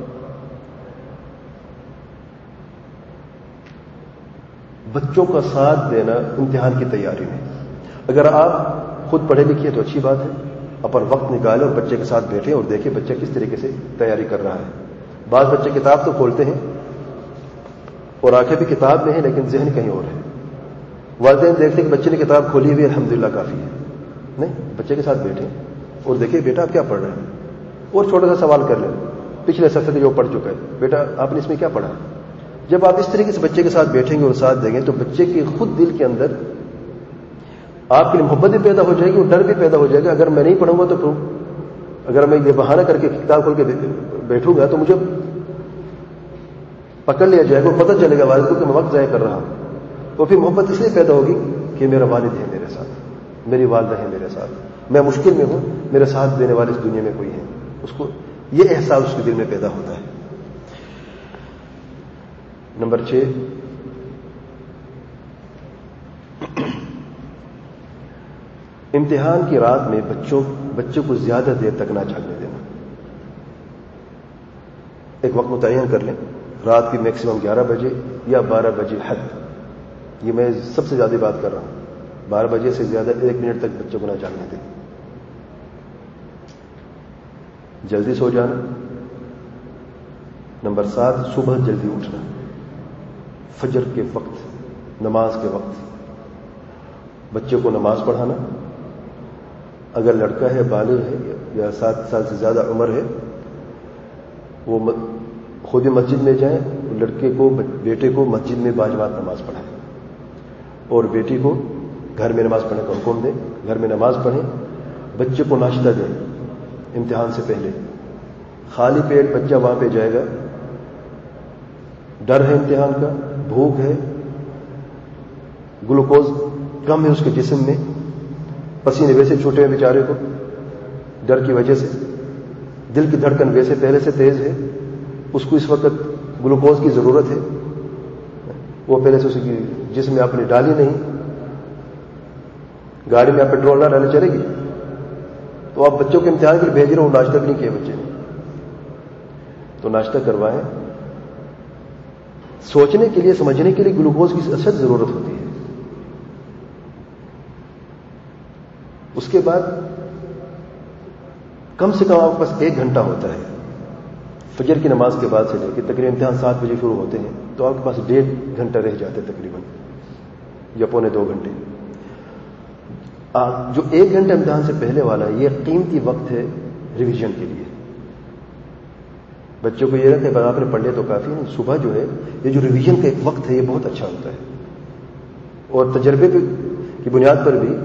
بچوں کا ساتھ دینا امتحان کی تیاری میں. اگر آپ خود پڑھے لکھے تو اچھی بات ہے، اپنا وقت نکالیں اور بچے کے ساتھ بیٹھیں اور دیکھیں بچہ کس طریقے سے تیاری کر رہا ہے. بعض بچے کتاب تو کھولتے ہیں اور آنکھیں بھی کتاب میں ہیں لیکن ذہن کہیں اور ہے. والدین دیکھتے کہ بچے نے کتاب کھولی ہوئی الحمدللہ کافی ہے. نہیں، بچے کے ساتھ بیٹھیں اور دیکھیں بیٹا آپ کیا پڑھ رہے ہیں، اور چھوٹا سا سوال کر لیں پچھلے صفحے سے جو پڑھ چکا ہے، بیٹا آپ نے اس میں کیا پڑھا. جب آپ اس طریقے سے بچے کے ساتھ بیٹھیں گے اور ساتھ دیں گے تو بچے کے خود دل کے اندر آپ کے لیے محبت بھی پیدا ہو جائے گی اور ڈر بھی پیدا ہو جائے گا. اگر میں نہیں پڑھوں گا تو اگر میں یہ بہانہ کر کے کتاب کھول کے بیٹھوں گا تو مجھے پکڑ لیا جائے گا، پتہ چلے گا والد کو کہ میں وقت ضائع کر رہا ہوں. تو پھر محبت اس لیے پیدا ہوگی کہ میرا والد ہے میرے ساتھ، میری والدہ ہے میرے ساتھ، میں مشکل میں ہوں، میرے ساتھ دینے والے اس دنیا میں کوئی ہے. اس کو یہ احساس اس کے دل میں پیدا ہوتا ہے. نمبر چھ، امتحان کی رات میں بچوں بچوں کو زیادہ دیر تک نہ جاگنے دینا. ایک وقت متعین کر لیں، رات کی میکسیمم گیارہ بجے یا بارہ بجے حد. یہ میں سب سے زیادہ بات کر رہا ہوں. بارہ بجے سے زیادہ ایک منٹ تک بچوں کو نہ جاگنے دیں. جلدی سو جانا. نمبر سات، صبح جلدی اٹھنا، فجر کے وقت، نماز کے وقت بچوں کو نماز پڑھانا. اگر لڑکا ہے، بالغ ہے یا سات سال سے زیادہ عمر ہے، وہ خود مسجد میں جائیں، لڑکے کو بیٹے کو مسجد میں باجماعت نماز پڑھائیں اور بیٹی کو گھر میں نماز پڑھنے کا حکم دیں. گھر میں نماز پڑھیں، بچے کو ناشتہ دیں امتحان سے پہلے. خالی پیٹ بچہ وہاں پہ جائے گا، ڈر ہے امتحان کا، بھوک ہے، گلوکوز کم ہے اس کے جسم میں، پسینے ویسے چھوٹے ہیں بیچارے کو ڈر کی وجہ سے، دل کی دھڑکن ویسے پہلے سے تیز ہے، اس کو اس وقت گلوکوز کی ضرورت ہے، وہ پہلے سے اس کی جسم میں آپ نے ڈالی نہیں. گاڑی میں آپ پیٹرول نہ ڈالے چلے گی، تو آپ بچوں کے امتحان کے لیے بھیج رہے ہو، ناشتہ بھی نہیں کیا بچے نے، تو ناشتہ کروائیں. سوچنے کے لیے، سمجھنے کے لیے گلوکوز کی اشد ضرورت ہوتی ہے. اس کے بعد کم سے کم آپ کے پاس ایک گھنٹہ ہوتا ہے. فجر کی نماز کے بعد سے لے کے تقریباً امتحان سات بجے شروع ہوتے ہیں تو آپ کے پاس ڈیڑھ گھنٹہ رہ جاتے تقریباً، یا پونے دو گھنٹے. جو ایک گھنٹہ امتحان سے پہلے والا ہے یہ قیمتی وقت ہے ریویژن کے لیے. بچوں کو یہ رکھے کہ آپ نے پڑھ لیا تو کافی نہیں. صبح جو ہے یہ جو ریویژن کا ایک وقت ہے یہ بہت اچھا ہوتا ہے. اور تجربے کی بنیاد پر بھی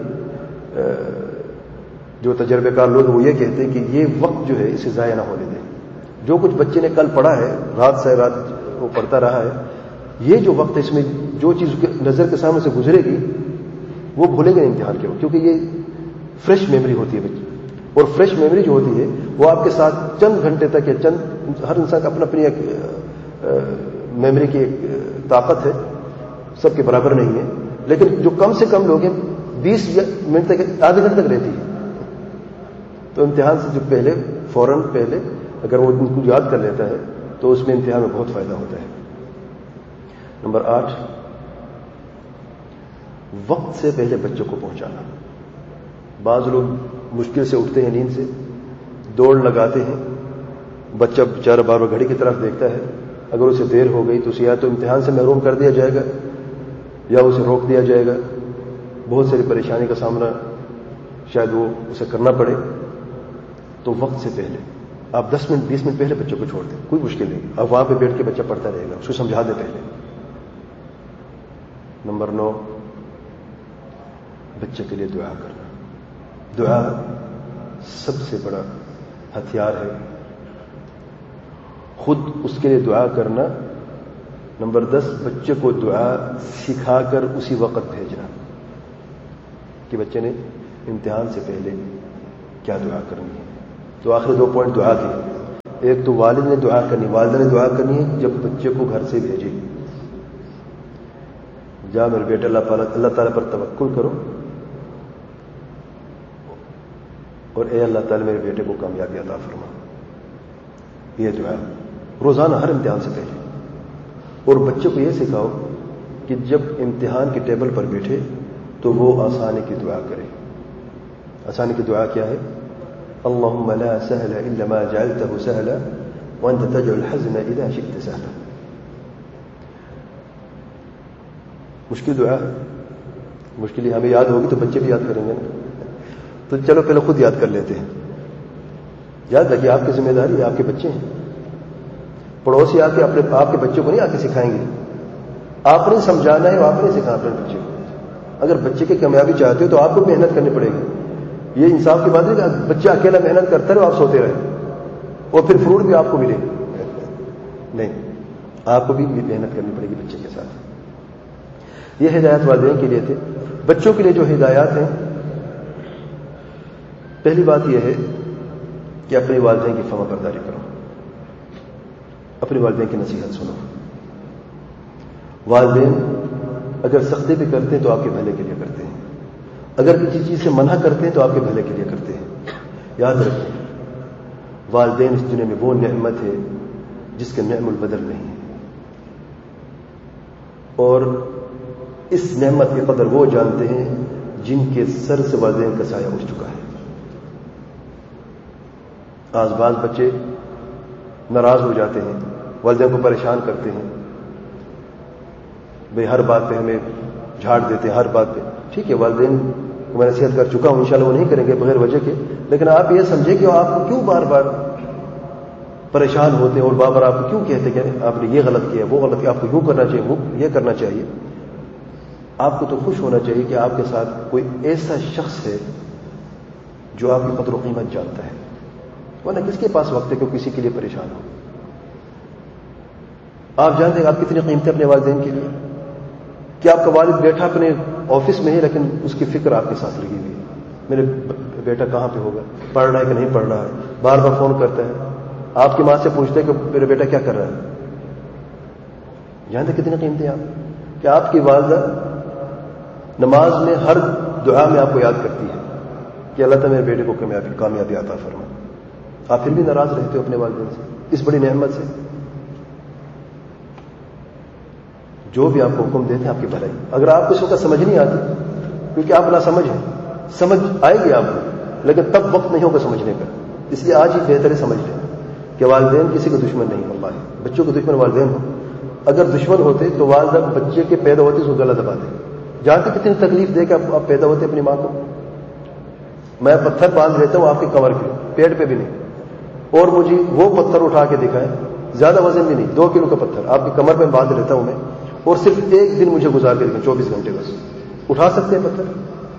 جو تجربے کار لوگ وہ یہ کہتے ہیں کہ یہ وقت جو ہے اسے ضائع نہ ہونے دیں. جو کچھ بچے نے کل پڑھا ہے، رات سے رات وہ پڑھتا رہا ہے، یہ جو وقت ہے اس میں جو چیز نظر کے سامنے سے گزرے گی وہ بھولے گا امتحان کے وقت، کیونکہ یہ فریش میموری ہوتی ہے بچے. اور فریش میموری جو ہوتی ہے وہ آپ کے ساتھ چند گھنٹے تک یا چند، ہر انسان کا اپنا اپنی ایک میموری کی ایک طاقت ہے، سب کے برابر نہیں ہے، لیکن جو کم سے کم لوگ ہیں بیس منٹ تک، آدھے گھنٹے تک رہتی ہے. تو امتحان سے جو پہلے فوراً پہلے اگر وہ ان کو یاد کر لیتا ہے تو اس میں امتحان میں بہت فائدہ ہوتا ہے. نمبر آٹھ، وقت سے پہلے بچوں کو پہنچانا. بعض لوگ مشکل سے اٹھتے ہیں نیند سے، دوڑ لگاتے ہیں، بچہ بیچارہ بار بار گھڑی کی طرف دیکھتا ہے، اگر اسے دیر ہو گئی تو اسے یا تو امتحان سے محروم کر دیا جائے گا یا اسے روک دیا جائے گا. بہت ساری پریشانی کا سامنا شاید وہ اسے کرنا پڑے. تو وقت سے پہلے آپ دس منٹ بیس منٹ پہلے بچوں کو چھوڑ دیں، کوئی مشکل نہیں، اب وہاں پہ بیٹھ کے بچہ پڑھتا رہے گا، اس کو سمجھا دیں پہلے. نمبر نو، بچے کے لیے دعا کرنا. دعا سب سے بڑا ہتھیار ہے. خود اس کے لیے دعا کرنا. نمبر دس، بچے کو دعا سکھا کر اسی وقت بھیجنا کہ بچے نے امتحان سے پہلے کیا دعا کرنی ہے. تو آخری دو پوائنٹ دعا کے. ایک تو والد نے دعا کرنی، والدہ نے دعا کرنی ہے جب بچے کو گھر سے بھیجے. جا میرے بیٹے اللہ تعالیٰ اللہ تعالیٰ پر توکل کرو اور اے اللہ تعالیٰ میرے بیٹے کو کامیابی عطا فرما. یہ دعا روزانہ ہر امتحان سے پہلے. اور بچے کو یہ سکھاؤ کہ جب امتحان کے ٹیبل پر بیٹھے تو وہ آسانی کی دعا کرے. آسانی کی دعا کیا ہے؟ اللہم لا سہل الا ما جعلتہ سہلا وانت تجعل الحزن اذا شئت سہلا. مشکل دعا ہے، مشکل ہمیں یاد ہوگی تو بچے بھی یاد کریں گے نا. تو چلو پہلے خود یاد کر لیتے ہیں. یاد رکھیے آپ کی ذمہ داری ہے، آپ کے بچے ہیں. پڑوسی آ کے اپنے آپ کے بچوں کو نہیں آ کے سکھائیں گے. آپ نے سمجھانا ہے، آپ نے سکھانا اپنے بچے کو. اگر بچے کی کامیابی چاہتے ہو تو آپ کو محنت کرنی پڑے گی. یہ انصاف کی بات ہے کہ بچہ اکیلا محنت کرتا رہے اور آپ سوتے رہے اور پھر فروٹ بھی آپ کو ملے. نہیں، آپ کو بھی محنت کرنی پڑے گی بچے کے ساتھ. یہ ہدایات والدین کے لیے تھے. بچوں کے لیے جو ہدایات ہیں، پہلی بات یہ ہے کہ اپنے والدین کی فرما برداری کرو، اپنے والدین کی نصیحت سنو. والدین اگر سختی بھی کرتے ہیں تو آپ کے بھلے کے لیے کرتے ہیں، اگر کسی چیز سے منع کرتے ہیں تو آپ کے بھلے کے لیے کرتے ہیں. یاد رکھیں، والدین اس دنیا میں وہ نعمت ہے جس کے نعم البدل نہیں ہے. اور اس نعمت کی قدر وہ جانتے ہیں جن کے سر سے والدین کا سایہ اٹھ چکا ہے. آج بعض بچے ناراض ہو جاتے ہیں، والدین کو پریشان کرتے ہیں. بھئی ہر بات پہ ہمیں جھاڑ دیتے ہیں، ہر بات پہ. ٹھیک ہے، والدین کو میں نصیحت کر چکا ہوں، انشاءاللہ وہ نہیں کریں گے بغیر وجہ کے. لیکن آپ یہ سمجھیں کہ آپ کو کیوں بار بار پریشان ہوتے ہیں اور بار بار آپ کو کیوں کہتے ہیں کہ آپ نے یہ غلط کیا، وہ غلط کیا، آپ کو یوں کرنا چاہیے، وہ یہ کرنا چاہیے. آپ کو تو خوش ہونا چاہیے کہ آپ کے ساتھ کوئی ایسا شخص ہے جو آپ کی قدر و قیمت جانتا ہے. ورنہ کس کے پاس وقت ہے کہ کسی کے لیے پریشان ہو. آپ جانتے ہیں آپ کتنی قیمت ہے اپنے والدین کے لیے، کہ آپ کا والد بیٹھا اپنے آفس میں ہی لیکن اس کی فکر آپ کے ساتھ لگی ہوئی ہے. میرے بیٹا کہاں پہ ہوگا، پڑھ رہا ہے کہ نہیں پڑھ رہا ہے، بار بار فون کرتا ہے. آپ کی ماں سے پوچھتے ہیں کہ میرا بیٹا کیا کر رہا ہے. جانتے کتنی قیمتیں آپ کہ آپ کی والدہ نماز میں ہر دعا میں آپ کو یاد کرتی ہے کہ اللہ تعالیٰ میرے بیٹے کو کامیابی کامیابی عطا فرما. آپ پھر بھی ناراض رہتے ہو اپنے والدین سے اس بڑی نعمت سے. جو بھی آپ کو حکم دیتے ہیں آپ کی بھلائی. اگر آپ کو اس وقت سمجھ نہیں آتی کیونکہ آپ نہ سمجھ ہیں، سمجھ آئے گی آپ کو لیکن تب وقت نہیں ہوگا سمجھنے کا. اس لیے آج ہی بہتر ہے سمجھ لیں کہ والدین کسی کو دشمن نہیں. واللہ بچوں کو دشمن والدین ہو. اگر دشمن ہوتے تو والدہ بچے کے پیدا ہوتے اس کو گلا دبا دے. جانتے کتنی تکلیف دے کہ آپ پیدا ہوتے اپنی ماں کو. میں پتھر باندھ لیتا ہوں آپ کے کمر کے، پیٹ پہ بھی نہیں، اور مجھے وہ پتھر اٹھا کے دکھائے، زیادہ وزن بھی نہیں، دو کلو کا پتھر آپ کی کمر پہ باندھ لیتا ہوں میں، اور صرف ایک دن مجھے گزار کے دکھائیں، چوبیس گھنٹے بس. اٹھا سکتے ہیں پتھر؟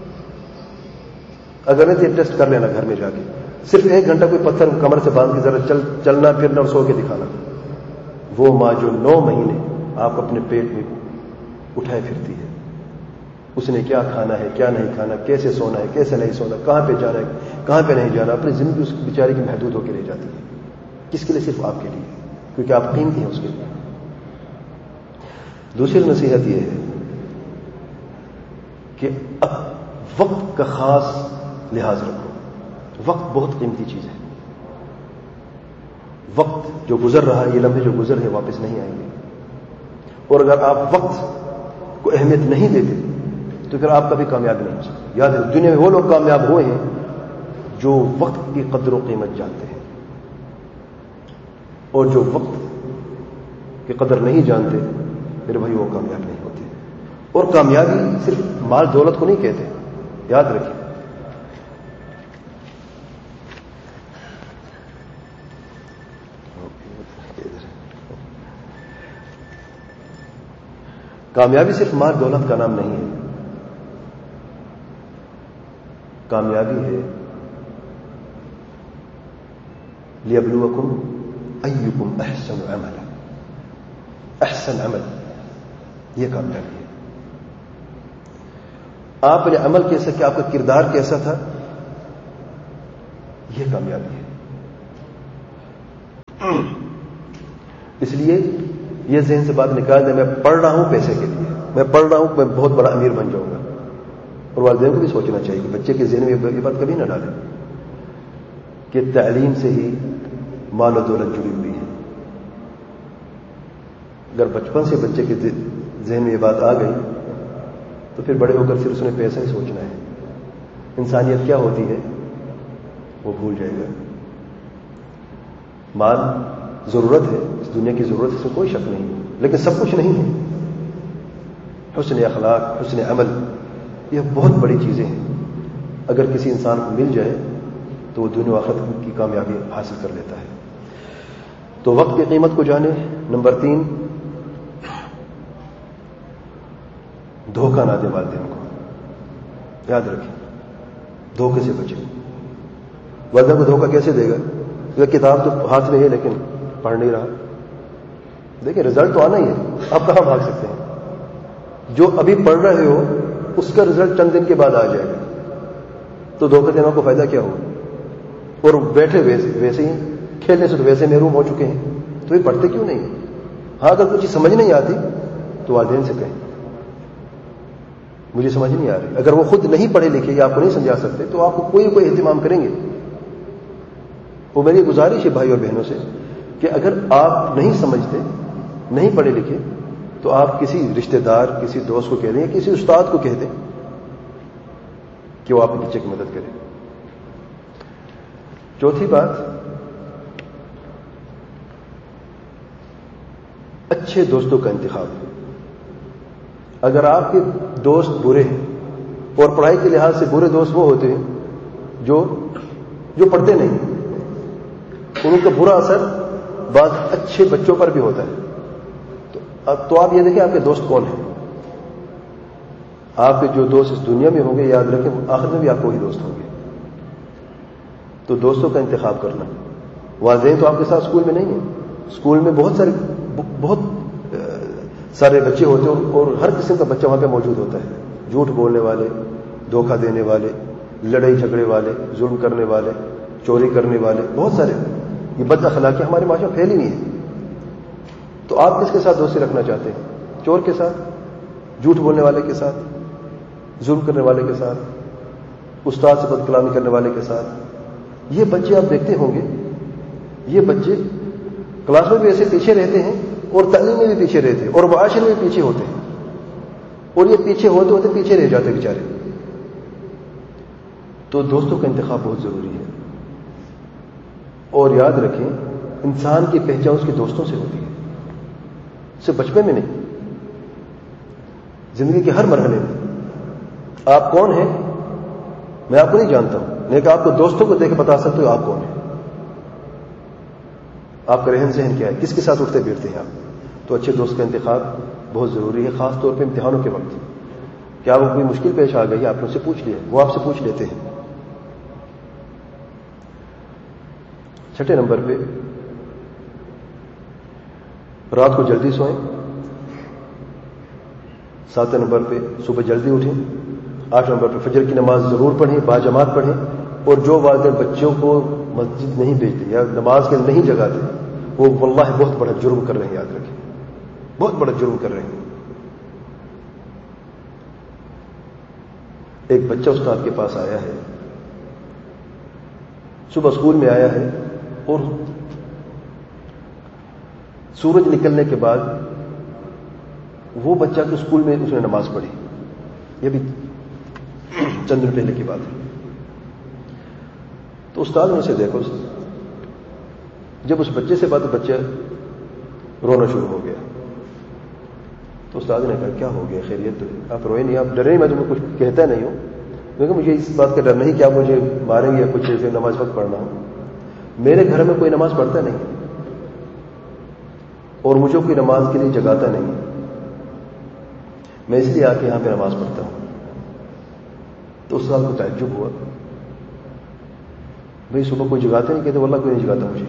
اگر نہیں تو یہ ٹیسٹ کر لینا گھر میں جا کے. صرف ایک گھنٹہ کوئی پتھر کمر سے باندھ کے ذرا چل چلنا پھرنا اور سو کے دکھانا. وہ ماں جو نو مہینے آپ اپنے پیٹ میں اٹھائے پھرتی ہے، اس نے کیا کھانا ہے کیا نہیں کھانا، کیسے سونا ہے کیسے نہیں سونا، کہاں پہ جانا ہے کہاں پہ نہیں جانا، اپنی زندگی اس بیچاری کی محدود ہو کے رہ جاتی ہے. کس کے لیے؟ صرف آپ کے لیے، کیونکہ آپ قیمتی ہیں اس کے لیے. دوسری نصیحت یہ ہے کہ اب وقت کا خاص لحاظ رکھو. وقت بہت قیمتی چیز ہے. وقت جو گزر رہا ہے، یہ لمحے جو گزر ہے واپس نہیں آئیں گے. اور اگر آپ وقت کو اہمیت نہیں دیتے تو پھر آپ کبھی کامیاب نہیں ہو سکتے. یاد ہے دنیا میں وہ لوگ کامیاب ہوئے ہیں جو وقت کی قدر و قیمت جانتے ہیں، اور جو وقت کی قدر نہیں جانتے میرے بھائی وہ کامیاب نہیں ہوتے. اور کامیابی صرف مال دولت کو نہیں کہتے، یاد رکھیں. کامیابی صرف مال دولت کا نام نہیں ہے. کامیابی ہے لِيَبْلُوَكُمْ أَيُّكُمْ أَحْسَنُ عَمَلًا. احسن عمل یہ کامیابی ہے. آپ نے عمل کیسا کہ آپ کا کردار کیسا تھا، یہ کامیابی ہے. اس لیے یہ ذہن سے بات نکال دیں میں پڑھ رہا ہوں پیسے کے لیے, میں پڑھ رہا ہوں میں بہت بڑا امیر بن جاؤں گا. اور والدین کو بھی سوچنا چاہیے کہ بچے کے ذہن میں یہ بات کبھی نہ ڈالیں کہ تعلیم سے ہی مال و دولت جڑی ہوئی ہے. اگر بچپن سے بچے کے ذہن میں یہ بات آ گئی تو پھر بڑے ہو کر صرف اس نے پیسہ ہی سوچنا ہے, انسانیت کیا ہوتی ہے وہ بھول جائے گا. مال ضرورت ہے, اس دنیا کی ضرورت ہے, اس میں کوئی شک نہیں, لیکن سب کچھ نہیں ہے. حسن اخلاق, حسن عمل, یہ بہت بڑی چیزیں ہیں. اگر کسی انسان کو مل جائے تو وہ دنیا و آخرت کی کامیابی حاصل کر لیتا ہے. تو وقت کی قیمت کو جانے. نمبر تین, دھوکہ نہ دے والدین کو. یاد رکھیں, دھوکے سے بچیں. والدین کو دھوکہ کیسے دے گا؟ یہ کتاب تو ہاتھ میں ہے لیکن پڑھ نہیں رہا. دیکھیں رزلٹ تو آنا ہی ہے, آپ کہاں بھاگ سکتے ہیں؟ جو ابھی پڑھ رہے ہو اس کا رزلٹ چند دن کے بعد آ جائے گا, تو دھوکہ دینا کو فائدہ کیا ہوگا؟ اور بیٹھے ویسے ویسے ہی کھیلنے سے تو ویسے محروم ہو چکے ہیں, تو یہ پڑھتے کیوں نہیں؟ ہاں اگر کچھ سمجھ نہیں آتی تو والدین سے کہیں مجھے سمجھ نہیں آ رہی. اگر وہ خود نہیں پڑھے لکھے یا آپ کو نہیں سمجھا سکتے تو آپ کو کوئی کوئی اہتمام کریں گے. وہ میری گزارش ہے بھائی اور بہنوں سے کہ اگر آپ نہیں سمجھتے, نہیں پڑھے لکھے, تو آپ کسی رشتہ دار, کسی دوست کو کہہ دیں, کسی استاد کو کہہ دیں کہ وہ آپ کے بچے کی مدد کرے. چوتھی بات, اچھے دوستوں کا انتخاب. اگر آپ کے دوست برے ہیں, اور پڑھائی کے لحاظ سے برے دوست وہ ہوتے ہیں جو جو پڑھتے نہیں, ان کا برا اثر بعض اچھے بچوں پر بھی ہوتا ہے. تو آپ یہ دیکھیں آپ کے دوست کون ہیں. آپ کے جو دوست اس دنیا میں ہوں گے, یاد رکھیں آخر میں بھی آپ کو وہی دوست ہوں گے. تو دوستوں کا انتخاب کرنا. والدین تو آپ کے ساتھ اسکول میں نہیں ہیں. اسکول میں بہت سارے بہت سارے بچے ہوتے ہیں, اور ہر قسم کا بچہ وہاں پہ موجود ہوتا ہے. جھوٹ بولنے والے, دھوکہ دینے والے, لڑائی جھگڑے والے, ظلم کرنے والے, چوری کرنے والے, بہت سارے. یہ بد اخلاقی ہمارے معاشرے میں پھیلی نہیں ہے. تو آپ کس کے ساتھ دوستی رکھنا چاہتے ہیں؟ چور کے ساتھ, جھوٹ بولنے والے کے ساتھ, ظلم کرنے والے کے ساتھ, استاد سے بد کلامی کرنے والے کے ساتھ؟ یہ بچے آپ دیکھتے ہوں گے, یہ بچے کلاس میں بھی ایسے پیچھے رہتے ہیں, اور تعلیم میں بھی پیچھے رہتے ہیں, اور معاشرے میں بھی پیچھے ہوتے ہیں, اور یہ پیچھے ہوتے ہوتے پیچھے رہ جاتے بیچارے. تو دوستوں کا انتخاب بہت ضروری ہے. اور یاد رکھیں انسان کی پہچان اس کے دوستوں سے ہوتی ہے, صرف بچپن میں نہیں, زندگی کے ہر مرحلے میں. آپ کون ہیں میں آپ کو نہیں جانتا ہوں, لیکن آپ کو دوستوں کو دیکھ کے بتا سکتے ہو آپ کون ہیں, آپ کا رہن سہن کیا ہے, کس کے ساتھ اٹھتے بیٹھتے ہیں آپ. تو اچھے دوست کا انتخاب بہت ضروری ہے, خاص طور پہ امتحانوں کے وقت. کیا وہ کوئی مشکل پیش آ گئی, آپ نے ان سے پوچھ لیا, وہ آپ سے پوچھ لیتے ہیں. چھٹے نمبر پہ رات کو جلدی سوئیں. ساتویں نمبر پہ صبح جلدی اٹھیں. آٹھ نمبر پہ فجر کی نماز ضرور پڑھیں, باجماعت پڑھیں. اور جو والدین بچوں کو مسجد نہیں بھیجتے یا نماز کے نہیں جگاتے, وہ واللہ بہت بڑا جرم کر رہے ہیں. یاد رکھیں بہت بڑا جرم کر رہے ہیں. ایک بچہ استاد کے پاس آیا ہے, صبح اسکول میں آیا ہے, اور سورج نکلنے کے بعد وہ بچہ کے اسکول میں اس نے نماز پڑھی. یہ بھی چند دن پہلے کی بات ہے. تو استاد نے اسے دیکھو, جب اس بچے سے بات بچہ رونا شروع ہو گیا. تو استاد نے کہا کیا ہو گیا, خیریت؟ آپ روئے نہیں, آپ ڈرے نہیں, میں تمہیں کچھ کہتا نہیں ہوں, کیونکہ مجھے اس بات کا ڈر نہیں کہ آپ مجھے ماریں گے یا کچھ ایسے نماز وقت پڑھنا ہو. میرے گھر میں کوئی نماز پڑھتا نہیں, اور مجھے کوئی نماز کے لیے جگاتا نہیں, میں اس لیے آ کے یہاں پہ نماز پڑھتا ہوں. تو اس سال کو تعجب ہوا, بھائی صبح کوئی جگاتے نہیں, کہتے واللہ کوئی نہیں جگاتا مجھے.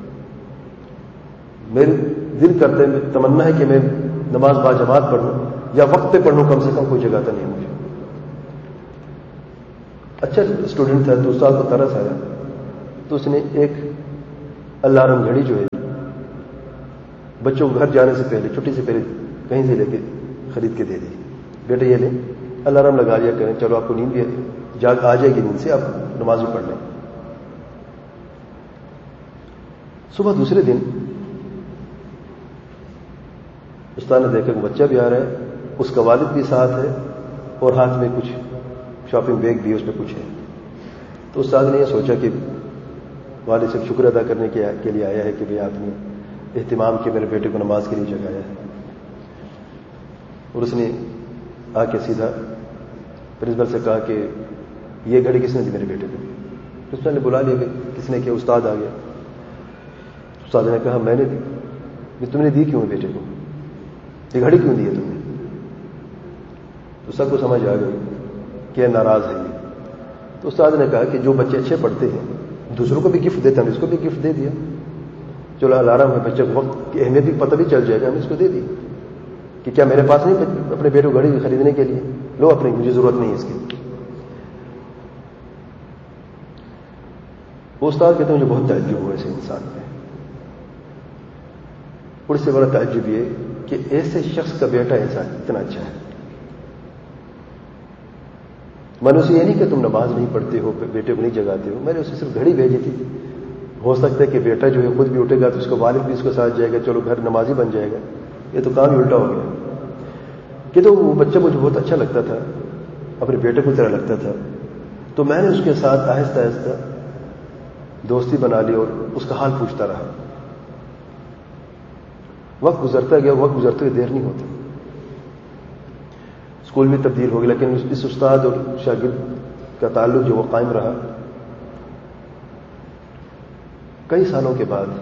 میرے دل کرتے ہے, تمنا ہے کہ میں نماز با جماعت پڑھوں یا وقت پہ پڑھوں, کم سے کم کوئی جگاتا نہیں مجھے. اچھا اسٹوڈنٹ تھا, تو استاد کو ترس آیا, تو اس نے ایک الارم گھڑی جو ہے بچوں کو گھر جانے سے پہلے چھٹی سے پہلے کہیں سے لے کے خرید کے دے دی. بیٹے یہ لیں الارم لگا لیا کریں, چلو آپ کو نیند بھی جاگ آ جائے گی, نیند سے آپ نماز بھی پڑھ لیں. صبح دوسرے دن استاد نے دیکھا کہ بچہ بھی آ رہا ہے, اس کا والد بھی ساتھ ہے اور ہاتھ میں کچھ شاپنگ بیگ بھی اس پہ کچھ ہے. تو استاد نے یہ سوچا کہ والد سے شکر ادا کرنے کے لیے آیا ہے کہ بھئی آپ نے اہتمام کے میرے بیٹے کو نماز کے لیے جگایا ہے. اور اس نے آ کے سیدھا پرنسپل سے کہا کہ یہ گھڑی کس نے دی میرے بیٹے کو. پرنسپل نے بلا لیا کہ کس نے کیا. استاد آ گیا. استاد نے کہا میں نے دی. کہ تم نے دی کیوں بیٹے کو, یہ گھڑی کیوں دی ہے تم نے. تو سب کو سمجھ آ گئی کہ ناراض ہے یہ. تو استاد نے کہا کہ جو بچے اچھے پڑھتے ہیں دوسروں کو بھی گفٹ دیتے ہیں, اس کو بھی گفٹ دے دیا. چلو الارم ہے, بچے کو وقت کی اہمیت بھی پتہ بھی چل جائے گا, ہم اس کو دے دی کہ کیا میرے پاس نہیں اپنے بیٹے کو گھڑی خریدنے کے لیے, لو اپنے, مجھے ضرورت نہیں ہے اس کی. وہ استاد کہتے ہیں مجھے بہت تعجب ہوا ایسے انسان پہ. اور اس سے بڑا تعجب یہ کہ ایسے شخص کا بیٹا ایسا اتنا اچھا ہے. میں نے اسے یہ نہیں کہ تم نماز نہیں پڑھتے ہو, بیٹے کو نہیں جگاتے ہو, میں نے اسے صرف گھڑی بھیجی تھی. ہو سکتا ہے کہ بیٹا جو ہے خود بھی اٹھے گا تو اس کو والد بھی اس کے ساتھ جائے گا, چلو گھر نمازی بن جائے گا. یہ تو کام ہی الٹا ہو گیا. کہ تو وہ بچہ مجھے بہت اچھا لگتا تھا, اپنے بیٹے کو طرح لگتا تھا, تو میں نے اس کے ساتھ آہستہ آہستہ دوستی بنا لی اور اس کا حال پوچھتا رہا. وقت گزرتا گیا, وقت گزرتے ہوئے دیر نہیں ہوتی. اسکول بھی تبدیل ہو گیا, لیکن اس استاد اور شاگرد کا تعلق جو وہ قائم رہا. کئی سالوں کے بعد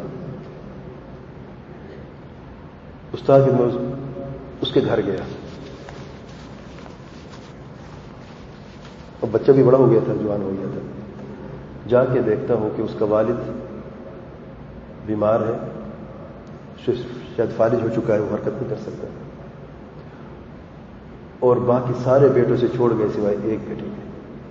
استاد اس کے گھر گیا, اور بچہ بھی بڑا ہو گیا تھا, جوان ہو گیا تھا. جا کے دیکھتا ہوں کہ اس کا والد بیمار ہے, شاید فالج ہو چکا ہے, وہ حرکت نہیں کر سکتا, اور باقی سارے بیٹوں سے چھوڑ گئے سوائے ایک بیٹے کے.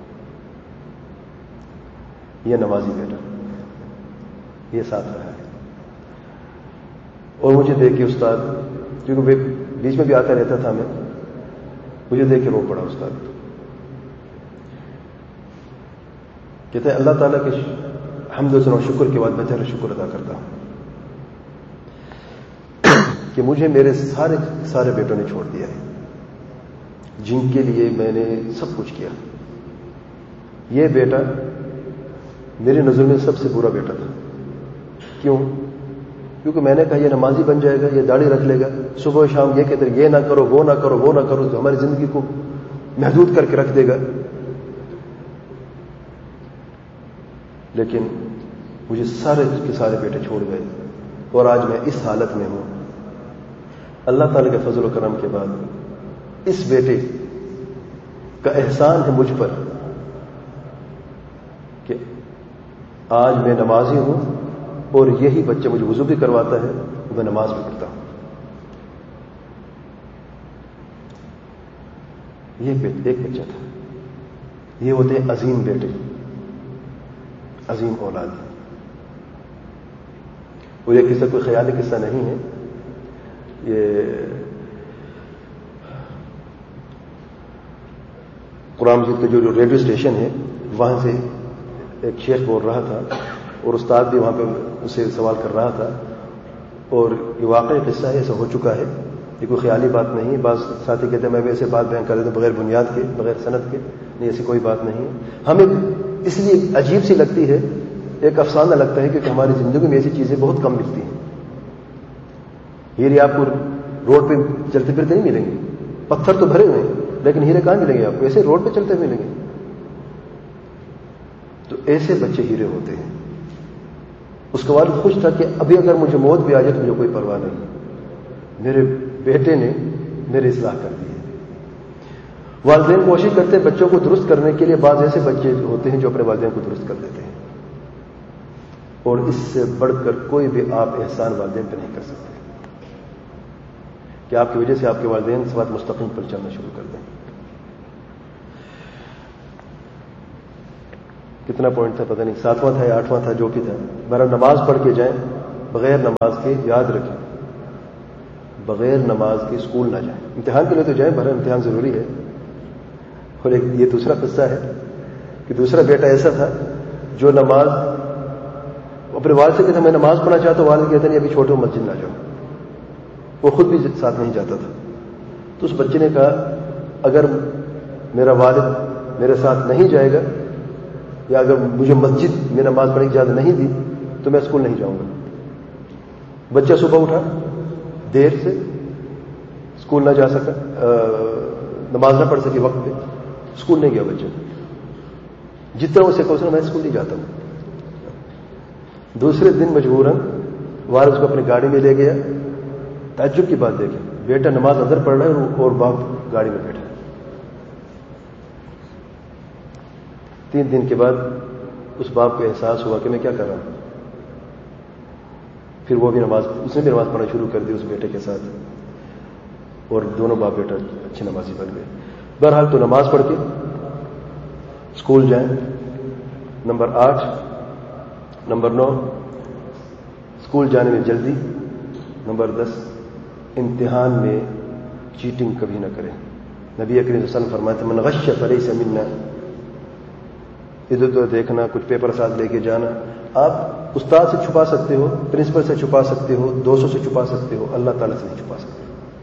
یہ نمازی بیٹا, یہ ساتھ رہا ہے. اور مجھے دیکھ کے استاد, کیونکہ بیچ میں بھی آتا رہتا تھا, میں مجھے دیکھ کے رو پڑا استاد. کہتے ہیں اللہ تعالیٰ کے حمد و ثنا و شکر کے بعد میں تیرا شکر ادا کرتا ہوں کہ مجھے میرے سارے سارے بیٹوں نے چھوڑ دیا ہے, جن کے لیے میں نے سب کچھ کیا. یہ بیٹا میری نظر میں سب سے برا بیٹا تھا. کیوں؟ کیونکہ میں نے کہا یہ نمازی بن جائے گا, یہ داڑھی رکھ لے گا, صبح و شام یہ کہتے ہیں یہ نہ کرو, وہ نہ کرو, وہ نہ کرو, تو ہماری زندگی کو محدود کر کے رکھ دے گا. لیکن مجھے سارے کے سارے بیٹے چھوڑ گئے, اور آج میں اس حالت میں ہوں. اللہ تعالی کے فضل و کرم کے بعد اس بیٹے کا احسان ہے مجھ پر کہ آج میں نمازی ہوں, اور یہی بچہ مجھے وضو بھی کرواتا ہے, میں نماز بھی پڑھتا ہوں. یہ ایک بچہ تھا. یہ ہوتے ہیں عظیم بیٹے, عظیم اولاد. اور یہ قصہ کوئی خیالی قصہ نہیں ہے. یہ قرآن مجید کا جو ریڈیو اسٹیشن ہے وہاں سے ایک شیخ بول رہا تھا, اور استاد بھی وہاں پہ اسے سوال کر رہا تھا. اور یہ واقعی قصہ ہے, ایسا ہو چکا ہے, یہ کوئی خیالی بات نہیں ہے. بعض ساتھی کہتے ہیں میں بھی ایسے بات بیان کر دیتا ہوں بغیر بنیاد کے, بغیر سند کے. نہیں, ایسی کوئی بات نہیں ہے. ہمیں اس لیے عجیب سی لگتی ہے, ایک افسانہ لگتا ہے, کیونکہ ہماری زندگی میں ایسی چیزیں بہت کم ملتی ہیں. ہیرے آپ کو روڈ پہ چلتے پھرتے نہیں ملیں گے. پتھر تو بھرے ہوئے ہیں, لیکن ہیرے کہاں ملیں گے آپ کو, ایسے روڈ پہ چلتے ملیں گے. تو ایسے بچے ہیرے ہوتے ہیں. اس کا والد خوش تھا کہ ابھی اگر مجھے موت بھی آ جائے تو مجھے کوئی پرواہ نہیں, میرے بیٹے نے میری اصلاح کر دی ہے. والدین کوشش کرتے ہیں بچوں کو درست کرنے کے لیے. بعض ایسے بچے ہوتے ہیں جو اپنے والدین کو درست کر دیتے ہیں, اور اس سے بڑھ کر کوئی بھی آپ احسان والدین پہ نہیں کر سکتے کہ آپ کی وجہ سے آپ کے والدین سے بات مستقیم پر چلنا شروع کر دیں. کتنا پوائنٹ تھا پتہ نہیں، ساتواں تھا یا آٹھواں تھا، جو کہ تھا، میرا نماز پڑھ کے جائیں، بغیر نماز کے یاد رکھیں بغیر نماز کے اسکول نہ جائیں. امتحان کے لیے تو جائیں، بہرحال امتحان ضروری ہے. اور ایک یہ دوسرا قصہ ہے کہ دوسرا بیٹا ایسا تھا جو نماز اپنے والد سے کہتا میں نماز پڑھنا چاہتا ہوں، والد کہتے نہیں ابھی چھوٹے مسجد نہ جاؤ، وہ خود بھی ساتھ نہیں جاتا تھا. تو اس بچے نے کہا اگر میرا والد میرے ساتھ نہیں جائے گا یا اگر مجھے مسجد میں نماز پڑھنے کی اجازت نہیں دی تو میں اسکول نہیں جاؤں گا. بچہ صبح اٹھا دیر سے، اسکول نہ جا سکا، نماز نہ پڑھ سکی وقت پہ، اسکول نہیں گیا بچہ. جتنا اسے کہا میں اسکول نہیں جاتا ہوں. دوسرے دن مجبوراً والد اس کو اپنی گاڑی میں لے گیا. تعجب کی بات دیکھیں، بیٹا نماز اندر پڑھ رہا ہے اور باپ گاڑی میں بیٹھا ہے. تین دن کے بعد اس باپ کو احساس ہوا کہ میں کیا کر رہا ہوں. پھر وہ بھی نماز اس نے بھی نماز پڑھنا شروع کر دی اس بیٹے کے ساتھ، اور دونوں باپ بیٹا اچھے نمازی بن گئے. بہرحال تو نماز پڑھ کے اسکول جائیں. نمبر آٹھ نمبر نو اسکول جانے میں جلدی. نمبر دس امتحان میں چیٹنگ کبھی نہ کریں. نبی اکرم صلی اللہ علیہ وسلم فرماتے من غش فلیس منا. ادھر ادھر دیکھنا، کچھ پیپر ساتھ لے کے جانا. آپ استاد سے چھپا سکتے ہو، پرنسپل سے چھپا سکتے ہو، دوستوں سے چھپا سکتے ہو، اللہ تعالیٰ سے نہیں چھپا سکتے.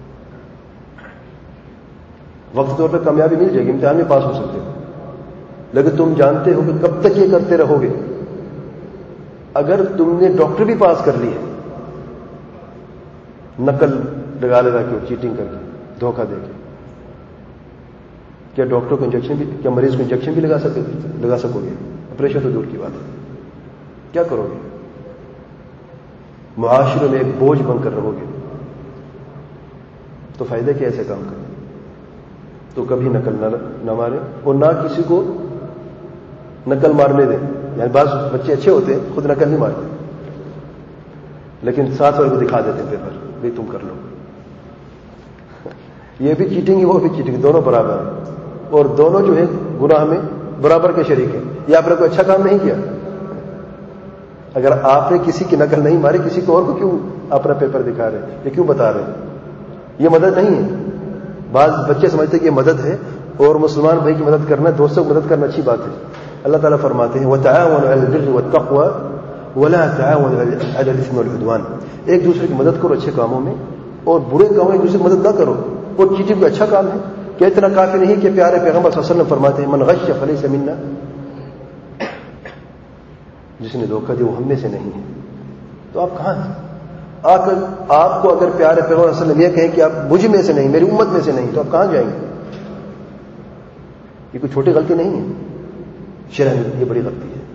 وقت طور پہ کامیابی مل جائے گی، امتحان میں پاس ہو سکتے ہو، لیکن تم جانتے ہو کہ کب تک یہ کرتے رہو گے. اگر تم نے ڈاکٹر بھی پاس کر لی ہے، نقل لگا لگا کے اور چیٹنگ کر کے دھوکہ دے کے، کیا ڈاکٹر کو انجیکشن بھی، کیا مریض کو انجیکشن بھی لگا سکے لگا سکو گے؟ آپریشن تو دور کی بات ہے. کیا کرو گے؟ معاشرے میں ایک بوجھ بن کر رہو گے. تو فائدہ کیا ایسے کام کریں؟ تو کبھی نقل نہ نہ مارے اور نہ کسی کو نقل مارنے دیں. یعنی بعض بچے اچھے ہوتے ہیں خود نقل نہیں مارتے، لیکن ساتھ والے کو دکھا دیتے ہیں پیپر، بھائی تم کر لو. یہ بھی چیٹنگ ہے وہ بھی چیٹنگ، دونوں برابر ہیں اور دونوں جو ہے گناہ میں برابر کے شریک ہیں. یہ آپ نے کوئی اچھا کام نہیں کیا. اگر آپ نے کسی کی نقل نہیں ماری، کسی کو اور کو کیوں اپنا پیپر دکھا رہے ہیں، یہ کیوں بتا رہے ہیں؟ یہ مدد نہیں ہے. بعض بچے سمجھتے کہ یہ مدد ہے اور مسلمان بھائی کی مدد کرنا، دوستوں کی مدد کرنا اچھی بات ہے. اللہ تعالیٰ فرماتے ہیں وَتَعَاوَنُوا عَلَى الْبِرِّ وَالتَّقْوَى وَلَا تَعَاوَنُوا عَلَى الْإِثْمِ وَالْعُدْوَانِ. ایک دوسرے کی مدد کرو اچھے کاموں میں، اور برے کاموں میں ایک دوسرے کی مدد نہ کرو. اور چیٹنگ بھی اچھا کام ہے. کیا اتنا کافی نہیں کہ پیارے پیغمبر صلی اللہ علیہ وسلم فرماتے ہیں من غش فلیس منا، جس نے دھوکہ دیا وہ ہم میں سے نہیں ہے. تو آپ کہاں ہیں؟ آ کر آپ کو اگر پیارے پیغمبر صلی اللہ علیہ وسلم یہ کہیں کہ آپ مجھ میں سے نہیں، میری امت میں سے نہیں، تو آپ کہاں جائیں گے؟ یہ کوئی چھوٹی غلطی نہیں ہے، شرح میں یہ بڑی غلطی ہے.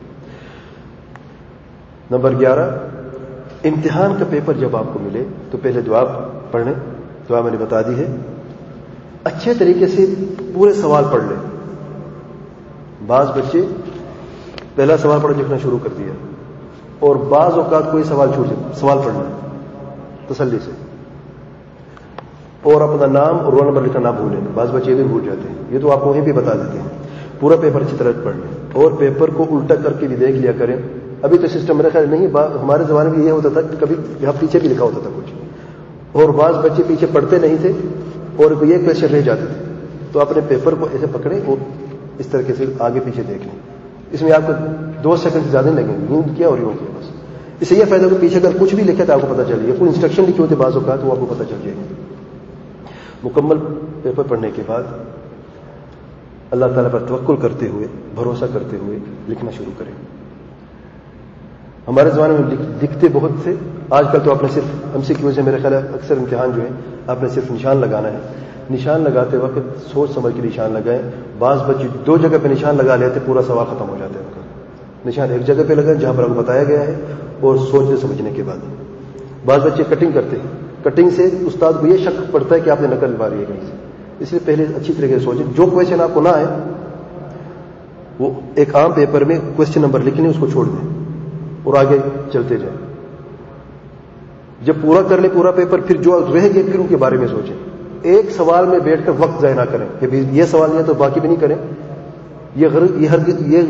نمبر گیارہ امتحان کا پیپر جب آپ کو ملے تو پہلے دعا پڑھیں. دعا میں نے بتا دی ہے. اچھے طریقے سے پورے سوال پڑھ لیں. بعض بچے پہلا سوال پڑھ لکھنا شروع کر دیا اور بعض اوقات کوئی سوال چھوٹ جائے. سوال پڑھنا تسلی سے اور اپنا نام اور رول نمبر لکھنا نہ بھولیں. بعض بچے بھی بھول جاتے ہیں، یہ تو آپ کو وہیں بھی بتا دیتے ہیں. پورا پیپر اچھی طرح پڑھ لیں اور پیپر کو الٹا کر کے بھی دیکھ لیا کریں. ابھی تو سسٹم میرا خیال نہیں، ہمارے زمانے میں یہ ہوتا تھا کہ کبھی یہاں پیچھے بھی لکھا ہوتا تھا کچھ، اور بعض بچے پیچھے پڑھتے نہیں تھے اور یہ کویشچن رہ جاتے تھے. تو اپنے پیپر کو ایسے پکڑیں اور اس طریقے سے آگے پیچھے دیکھ لیں. اس میں آپ کو دو سیکنڈ سے زیادہ نہیں لگیں گے. یوں کیا اور یوں کیا بس. اس سے یہ فائدہ کہ پیچھے اگر کچھ بھی لکھے تو آپ کو پتہ چل جائے. کوئی انسٹرکشن لکھی ہوتی ہے بعض اوقات وہ آپ کو پتہ چل جائے گا. مکمل پیپر پڑھنے کے بعد اللہ تعالیٰ پر توکل کرتے ہوئے، بھروسہ کرتے ہوئے لکھنا شروع کریں. ہمارے زمانے میں لکھتے بہت تھے. آج کل تو آپ نے صرف ایم سی کیو سے میرے خیال ہے اکثر امتحان جو ہے آپ نے صرف نشان لگانا ہے. نشان لگاتے وقت سوچ سمجھ کے نشان لگائیں. بعض بچے دو جگہ پہ نشان لگا لیتے، پورا سوال ختم ہو جاتا ہے ان کا. نشان ایک جگہ پہ لگائیں جہاں پر آپ کو بتایا گیا ہے اور سوچنے سمجھنے کے بعد. بعض بچے کٹنگ کرتے ہیں. کٹنگ سے استاد کو یہ شک پڑتا ہے کہ آپ نے نقل ماری ہے کہیں سے. اس لیے پہلے اچھی طریقے سے سوچیں. جو کویشچن آپ کو نہ آئے وہ ایک عام پیپر میں کویشچن نمبر لکھنے اس کو چھوڑ دیں اور آگے چلتے جائیں. جب پورا کر لیں پورا پیپر، پھر جو رہ گئے پھر ان کے بارے میں سوچیں. ایک سوال میں بیٹھ کر وقت ضائع نہ کریں کہ یہ سوال نہیں ہے تو باقی بھی نہیں کریں. یہ غلط یہ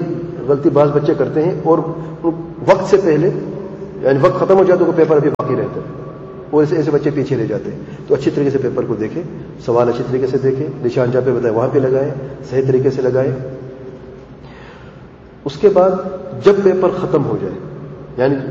غلطی بعض بچے کرتے ہیں اور وقت سے پہلے یعنی وقت ختم ہو جاتا ہے تو پیپر ابھی باقی رہتا ہے اور ایسے ایسے بچے پیچھے رہ جاتے ہیں. تو اچھی طریقے سے پیپر کو دیکھیں, سوال اچھی طریقے سے دیکھیں, نشان جہاں پہ بتائیں وہاں پہ لگائیں, صحیح طریقے سے لگائیں. اس کے بعد جب پیپر ختم ہو جائے یعنی